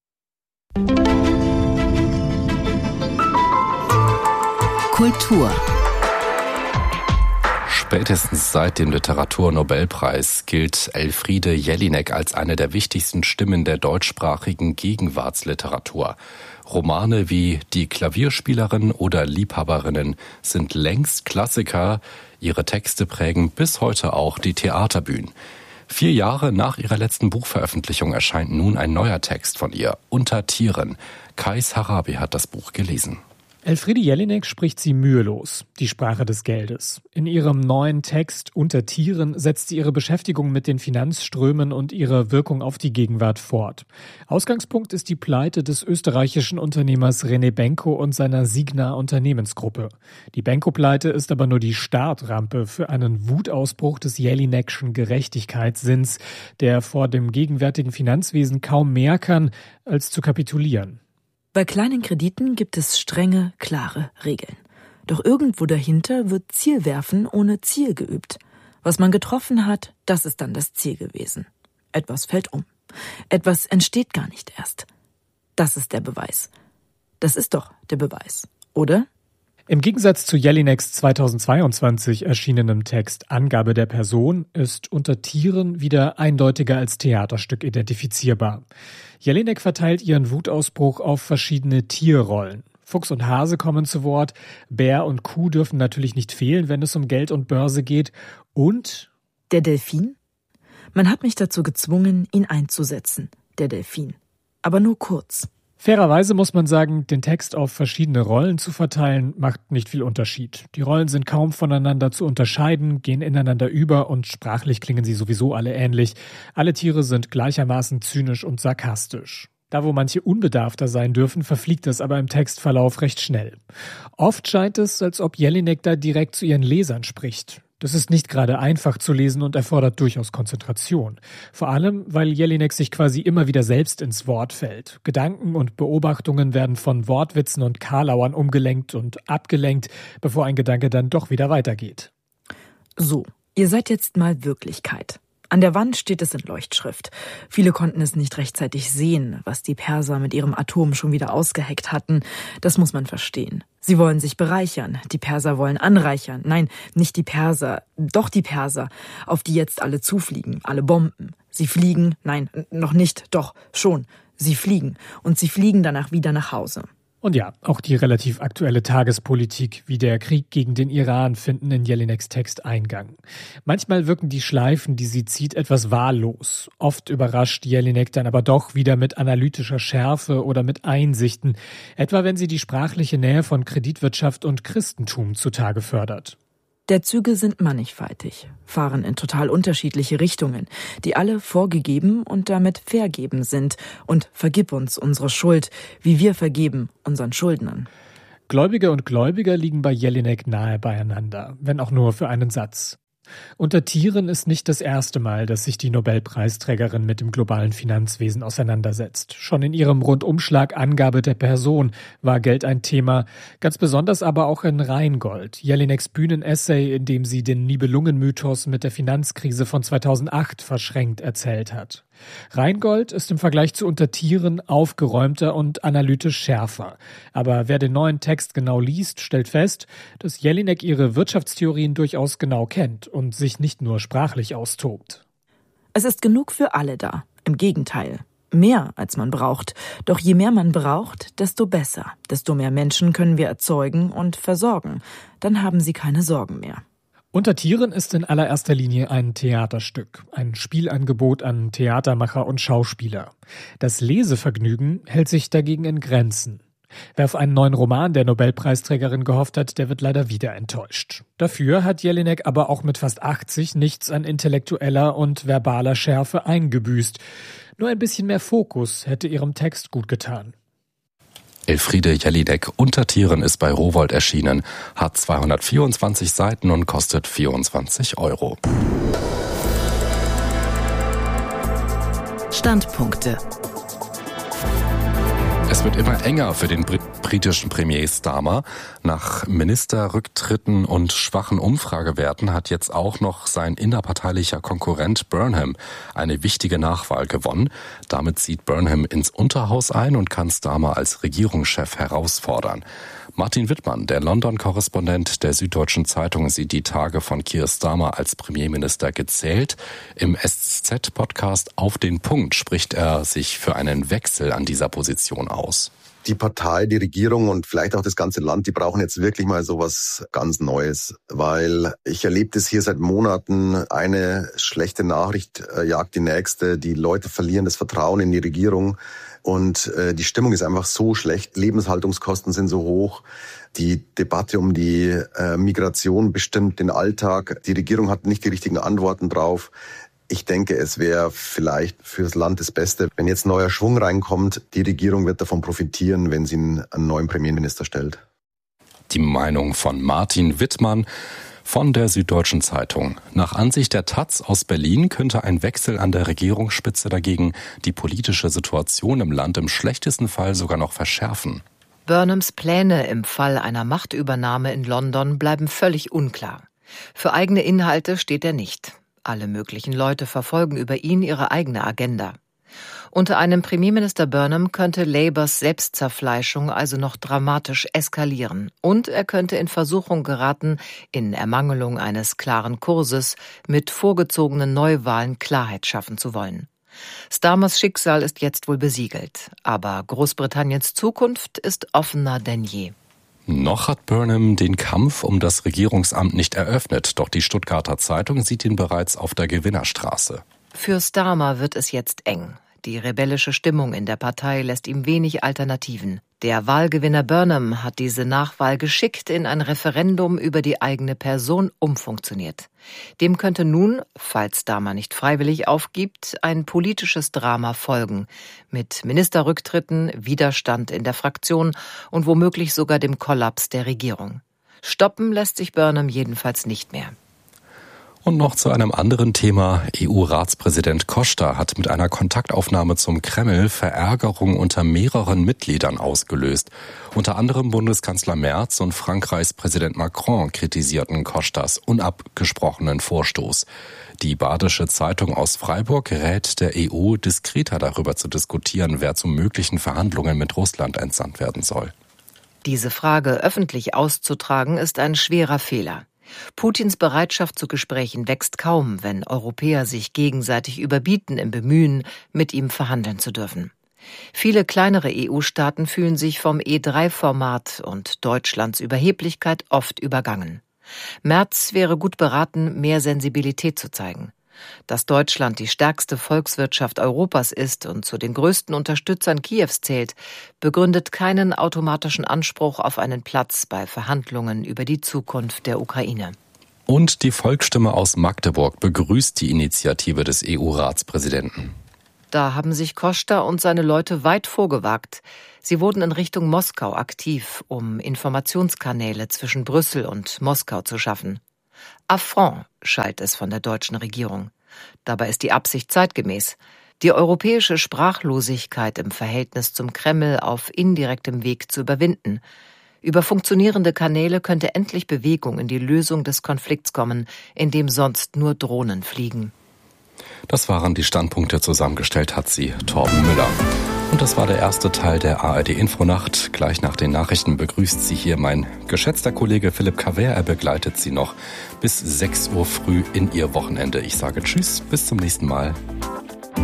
Kultur. Spätestens seit dem Literaturnobelpreis gilt Elfriede Jelinek als eine der wichtigsten Stimmen der deutschsprachigen Gegenwartsliteratur. Romane wie Die Klavierspielerin oder Liebhaberinnen sind längst Klassiker. Ihre Texte prägen bis heute auch die Theaterbühnen. Vier Jahre nach ihrer letzten Buchveröffentlichung erscheint nun ein neuer Text von ihr, Unter Tieren. Kais Harabi hat das Buch gelesen. Elfriede Jelinek spricht sie mühelos, die Sprache des Geldes. In ihrem neuen Text Unter Tieren setzt sie ihre Beschäftigung mit den Finanzströmen und ihre Wirkung auf die Gegenwart fort. Ausgangspunkt ist die Pleite des österreichischen Unternehmers René Benko und seiner Signa Unternehmensgruppe. Die Benko-Pleite ist aber nur die Startrampe für einen Wutausbruch des Jelinekschen Gerechtigkeitssinns, der vor dem gegenwärtigen Finanzwesen kaum mehr kann, als zu kapitulieren. Bei kleinen Krediten gibt es strenge, klare Regeln. Doch irgendwo dahinter wird Zielwerfen ohne Ziel geübt. Was man getroffen hat, das ist dann das Ziel gewesen. Etwas fällt um. Etwas entsteht gar nicht erst. Das ist der Beweis. Das ist doch der Beweis, oder? Im Gegensatz zu Jelineks zweitausendzweiundzwanzig erschienenem Text Angabe der Person ist Unter Tieren wieder eindeutiger als Theaterstück identifizierbar. Jelinek verteilt ihren Wutausbruch auf verschiedene Tierrollen. Fuchs und Hase kommen zu Wort, Bär und Kuh dürfen natürlich nicht fehlen, wenn es um Geld und Börse geht. Und der Delfin? Man hat mich dazu gezwungen, ihn einzusetzen, der Delfin. Aber nur kurz. Fairerweise muss man sagen, den Text auf verschiedene Rollen zu verteilen, macht nicht viel Unterschied. Die Rollen sind kaum voneinander zu unterscheiden, gehen ineinander über und sprachlich klingen sie sowieso alle ähnlich. Alle Tiere sind gleichermaßen zynisch und sarkastisch. Da, wo manche unbedarfter sein dürfen, verfliegt es aber im Textverlauf recht schnell. Oft scheint es, als ob Jelinek da direkt zu ihren Lesern spricht. Das ist nicht gerade einfach zu lesen und erfordert durchaus Konzentration. Vor allem, weil Jelinek sich quasi immer wieder selbst ins Wort fällt. Gedanken und Beobachtungen werden von Wortwitzen und Karlauern umgelenkt und abgelenkt, bevor ein Gedanke dann doch wieder weitergeht. So, ihr seid jetzt mal Wirklichkeit. An der Wand steht es in Leuchtschrift. Viele konnten es nicht rechtzeitig sehen, was die Perser mit ihrem Atom schon wieder ausgeheckt hatten. Das muss man verstehen. Sie wollen sich bereichern. Die Perser wollen anreichern. Nein, nicht die Perser, doch die Perser, auf die jetzt alle zufliegen, alle Bomben. Sie fliegen, nein, noch nicht, doch, schon. Sie fliegen und sie fliegen danach wieder nach Hause. Und ja, auch die relativ aktuelle Tagespolitik wie der Krieg gegen den Iran finden in Jelineks Text Eingang. Manchmal wirken die Schleifen, die sie zieht, etwas wahllos. Oft überrascht Jelinek dann aber doch wieder mit analytischer Schärfe oder mit Einsichten, etwa wenn sie die sprachliche Nähe von Kreditwirtschaft und Christentum zutage fördert. Der Züge sind mannigfaltig, fahren in total unterschiedliche Richtungen, die alle vorgegeben und damit vergeben sind. Und vergib uns unsere Schuld, wie wir vergeben unseren Schuldnern. Gläubige und Gläubiger liegen bei Jelinek nahe beieinander, wenn auch nur für einen Satz. Unter Tieren ist nicht das erste Mal, dass sich die Nobelpreisträgerin mit dem globalen Finanzwesen auseinandersetzt. Schon in ihrem Rundumschlag Angabe der Person war Geld ein Thema, ganz besonders aber auch in Rheingold, Jelineks Bühnenessay, in dem sie den Nibelungen-Mythos mit der Finanzkrise von zweitausendacht verschränkt erzählt hat. Rheingold ist im Vergleich zu Unter Tieren aufgeräumter und analytisch schärfer. Aber wer den neuen Text genau liest, stellt fest, dass Jelinek ihre Wirtschaftstheorien durchaus genau kennt und sich nicht nur sprachlich austobt. Es ist genug für alle da. Im Gegenteil. Mehr, als man braucht. Doch je mehr man braucht, desto besser. Desto mehr Menschen können wir erzeugen und versorgen. Dann haben sie keine Sorgen mehr. Unter Tieren ist in allererster Linie ein Theaterstück, ein Spielangebot an Theatermacher und Schauspieler. Das Lesevergnügen hält sich dagegen in Grenzen. Wer auf einen neuen Roman der Nobelpreisträgerin gehofft hat, der wird leider wieder enttäuscht. Dafür hat Jelinek aber auch mit fast achtzig nichts an intellektueller und verbaler Schärfe eingebüßt. Nur ein bisschen mehr Fokus hätte ihrem Text gut getan. Elfriede Jelinek, Unter Tieren ist bei Rowohlt erschienen, hat zweihundertvierundzwanzig Seiten und kostet vierundzwanzig Euro. Standpunkte. Es wird immer enger für den britischen Premier Starmer. Nach Ministerrücktritten und schwachen Umfragewerten hat jetzt auch noch sein innerparteilicher Konkurrent Burnham eine wichtige Nachwahl gewonnen. Damit zieht Burnham ins Unterhaus ein und kann Starmer als Regierungschef herausfordern. Martin Wittmann, der London-Korrespondent der Süddeutschen Zeitung, sieht die Tage von Keir Starmer als Premierminister gezählt. Im S Z-Podcast Auf den Punkt spricht er sich für einen Wechsel an dieser Position aus. Die Partei, die Regierung und vielleicht auch das ganze Land, die brauchen jetzt wirklich mal sowas ganz Neues. Weil ich erlebe das hier seit Monaten. Eine schlechte Nachricht äh, jagt die nächste. Die Leute verlieren das Vertrauen in die Regierung. Und äh, die Stimmung ist einfach so schlecht. Lebenshaltungskosten sind so hoch. Die Debatte um die äh, Migration bestimmt den Alltag. Die Regierung hat nicht die richtigen Antworten drauf. Ich denke, es wäre vielleicht für das Land das Beste, wenn jetzt neuer Schwung reinkommt. Die Regierung wird davon profitieren, wenn sie einen neuen Premierminister stellt. Die Meinung von Martin Wittmann von der Süddeutschen Zeitung. Nach Ansicht der Taz aus Berlin könnte ein Wechsel an der Regierungsspitze dagegen die politische Situation im Land im schlechtesten Fall sogar noch verschärfen. Burnhams Pläne im Fall einer Machtübernahme in London bleiben völlig unklar. Für eigene Inhalte steht er nicht. Alle möglichen Leute verfolgen über ihn ihre eigene Agenda. Unter einem Premierminister Burnham könnte Labours Selbstzerfleischung also noch dramatisch eskalieren. Und er könnte in Versuchung geraten, in Ermangelung eines klaren Kurses mit vorgezogenen Neuwahlen Klarheit schaffen zu wollen. Starmers Schicksal ist jetzt wohl besiegelt. Aber Großbritanniens Zukunft ist offener denn je. Noch hat Burnham den Kampf um das Regierungsamt nicht eröffnet, doch die Stuttgarter Zeitung sieht ihn bereits auf der Gewinnerstraße. Für Starmer wird es jetzt eng. Die rebellische Stimmung in der Partei lässt ihm wenig Alternativen. Der Wahlgewinner Burnham hat diese Nachwahl geschickt in ein Referendum über die eigene Person umfunktioniert. Dem könnte nun, falls Starmer nicht freiwillig aufgibt, ein politisches Drama folgen, mit Ministerrücktritten, Widerstand in der Fraktion und womöglich sogar dem Kollaps der Regierung. Stoppen lässt sich Burnham jedenfalls nicht mehr. Und noch zu einem anderen Thema. E U-Ratspräsident Costa hat mit einer Kontaktaufnahme zum Kreml Verärgerung unter mehreren Mitgliedern ausgelöst. Unter anderem Bundeskanzler Merz und Frankreichs Präsident Macron kritisierten Costas unabgesprochenen Vorstoß. Die Badische Zeitung aus Freiburg rät der E U, diskreter darüber zu diskutieren, wer zu möglichen Verhandlungen mit Russland entsandt werden soll. Diese Frage öffentlich auszutragen, ist ein schwerer Fehler. Putins Bereitschaft zu Gesprächen wächst kaum, wenn Europäer sich gegenseitig überbieten im Bemühen, mit ihm verhandeln zu dürfen. Viele kleinere E U-Staaten fühlen sich vom E drei Format und Deutschlands Überheblichkeit oft übergangen. Merz wäre gut beraten, mehr Sensibilität zu zeigen. Dass Deutschland die stärkste Volkswirtschaft Europas ist und zu den größten Unterstützern Kiews zählt, begründet keinen automatischen Anspruch auf einen Platz bei Verhandlungen über die Zukunft der Ukraine. Und die Volksstimme aus Magdeburg begrüßt die Initiative des E U-Ratspräsidenten. Da haben sich Costa und seine Leute weit vorgewagt. Sie wurden in Richtung Moskau aktiv, um Informationskanäle zwischen Brüssel und Moskau zu schaffen. Affront schallt es von der deutschen Regierung. Dabei ist die Absicht zeitgemäß. Die europäische Sprachlosigkeit im Verhältnis zum Kreml auf indirektem Weg zu überwinden. Über funktionierende Kanäle könnte endlich Bewegung in die Lösung des Konflikts kommen, in dem sonst nur Drohnen fliegen. Das waren die Standpunkte, zusammengestellt hat sie Torben Müller. Und das war der erste Teil der A R D-Infonacht. Gleich nach den Nachrichten begrüßt Sie hier mein geschätzter Kollege Philipp Kaver. Er begleitet Sie noch bis sechs Uhr früh in Ihr Wochenende. Ich sage Tschüss, bis zum nächsten Mal.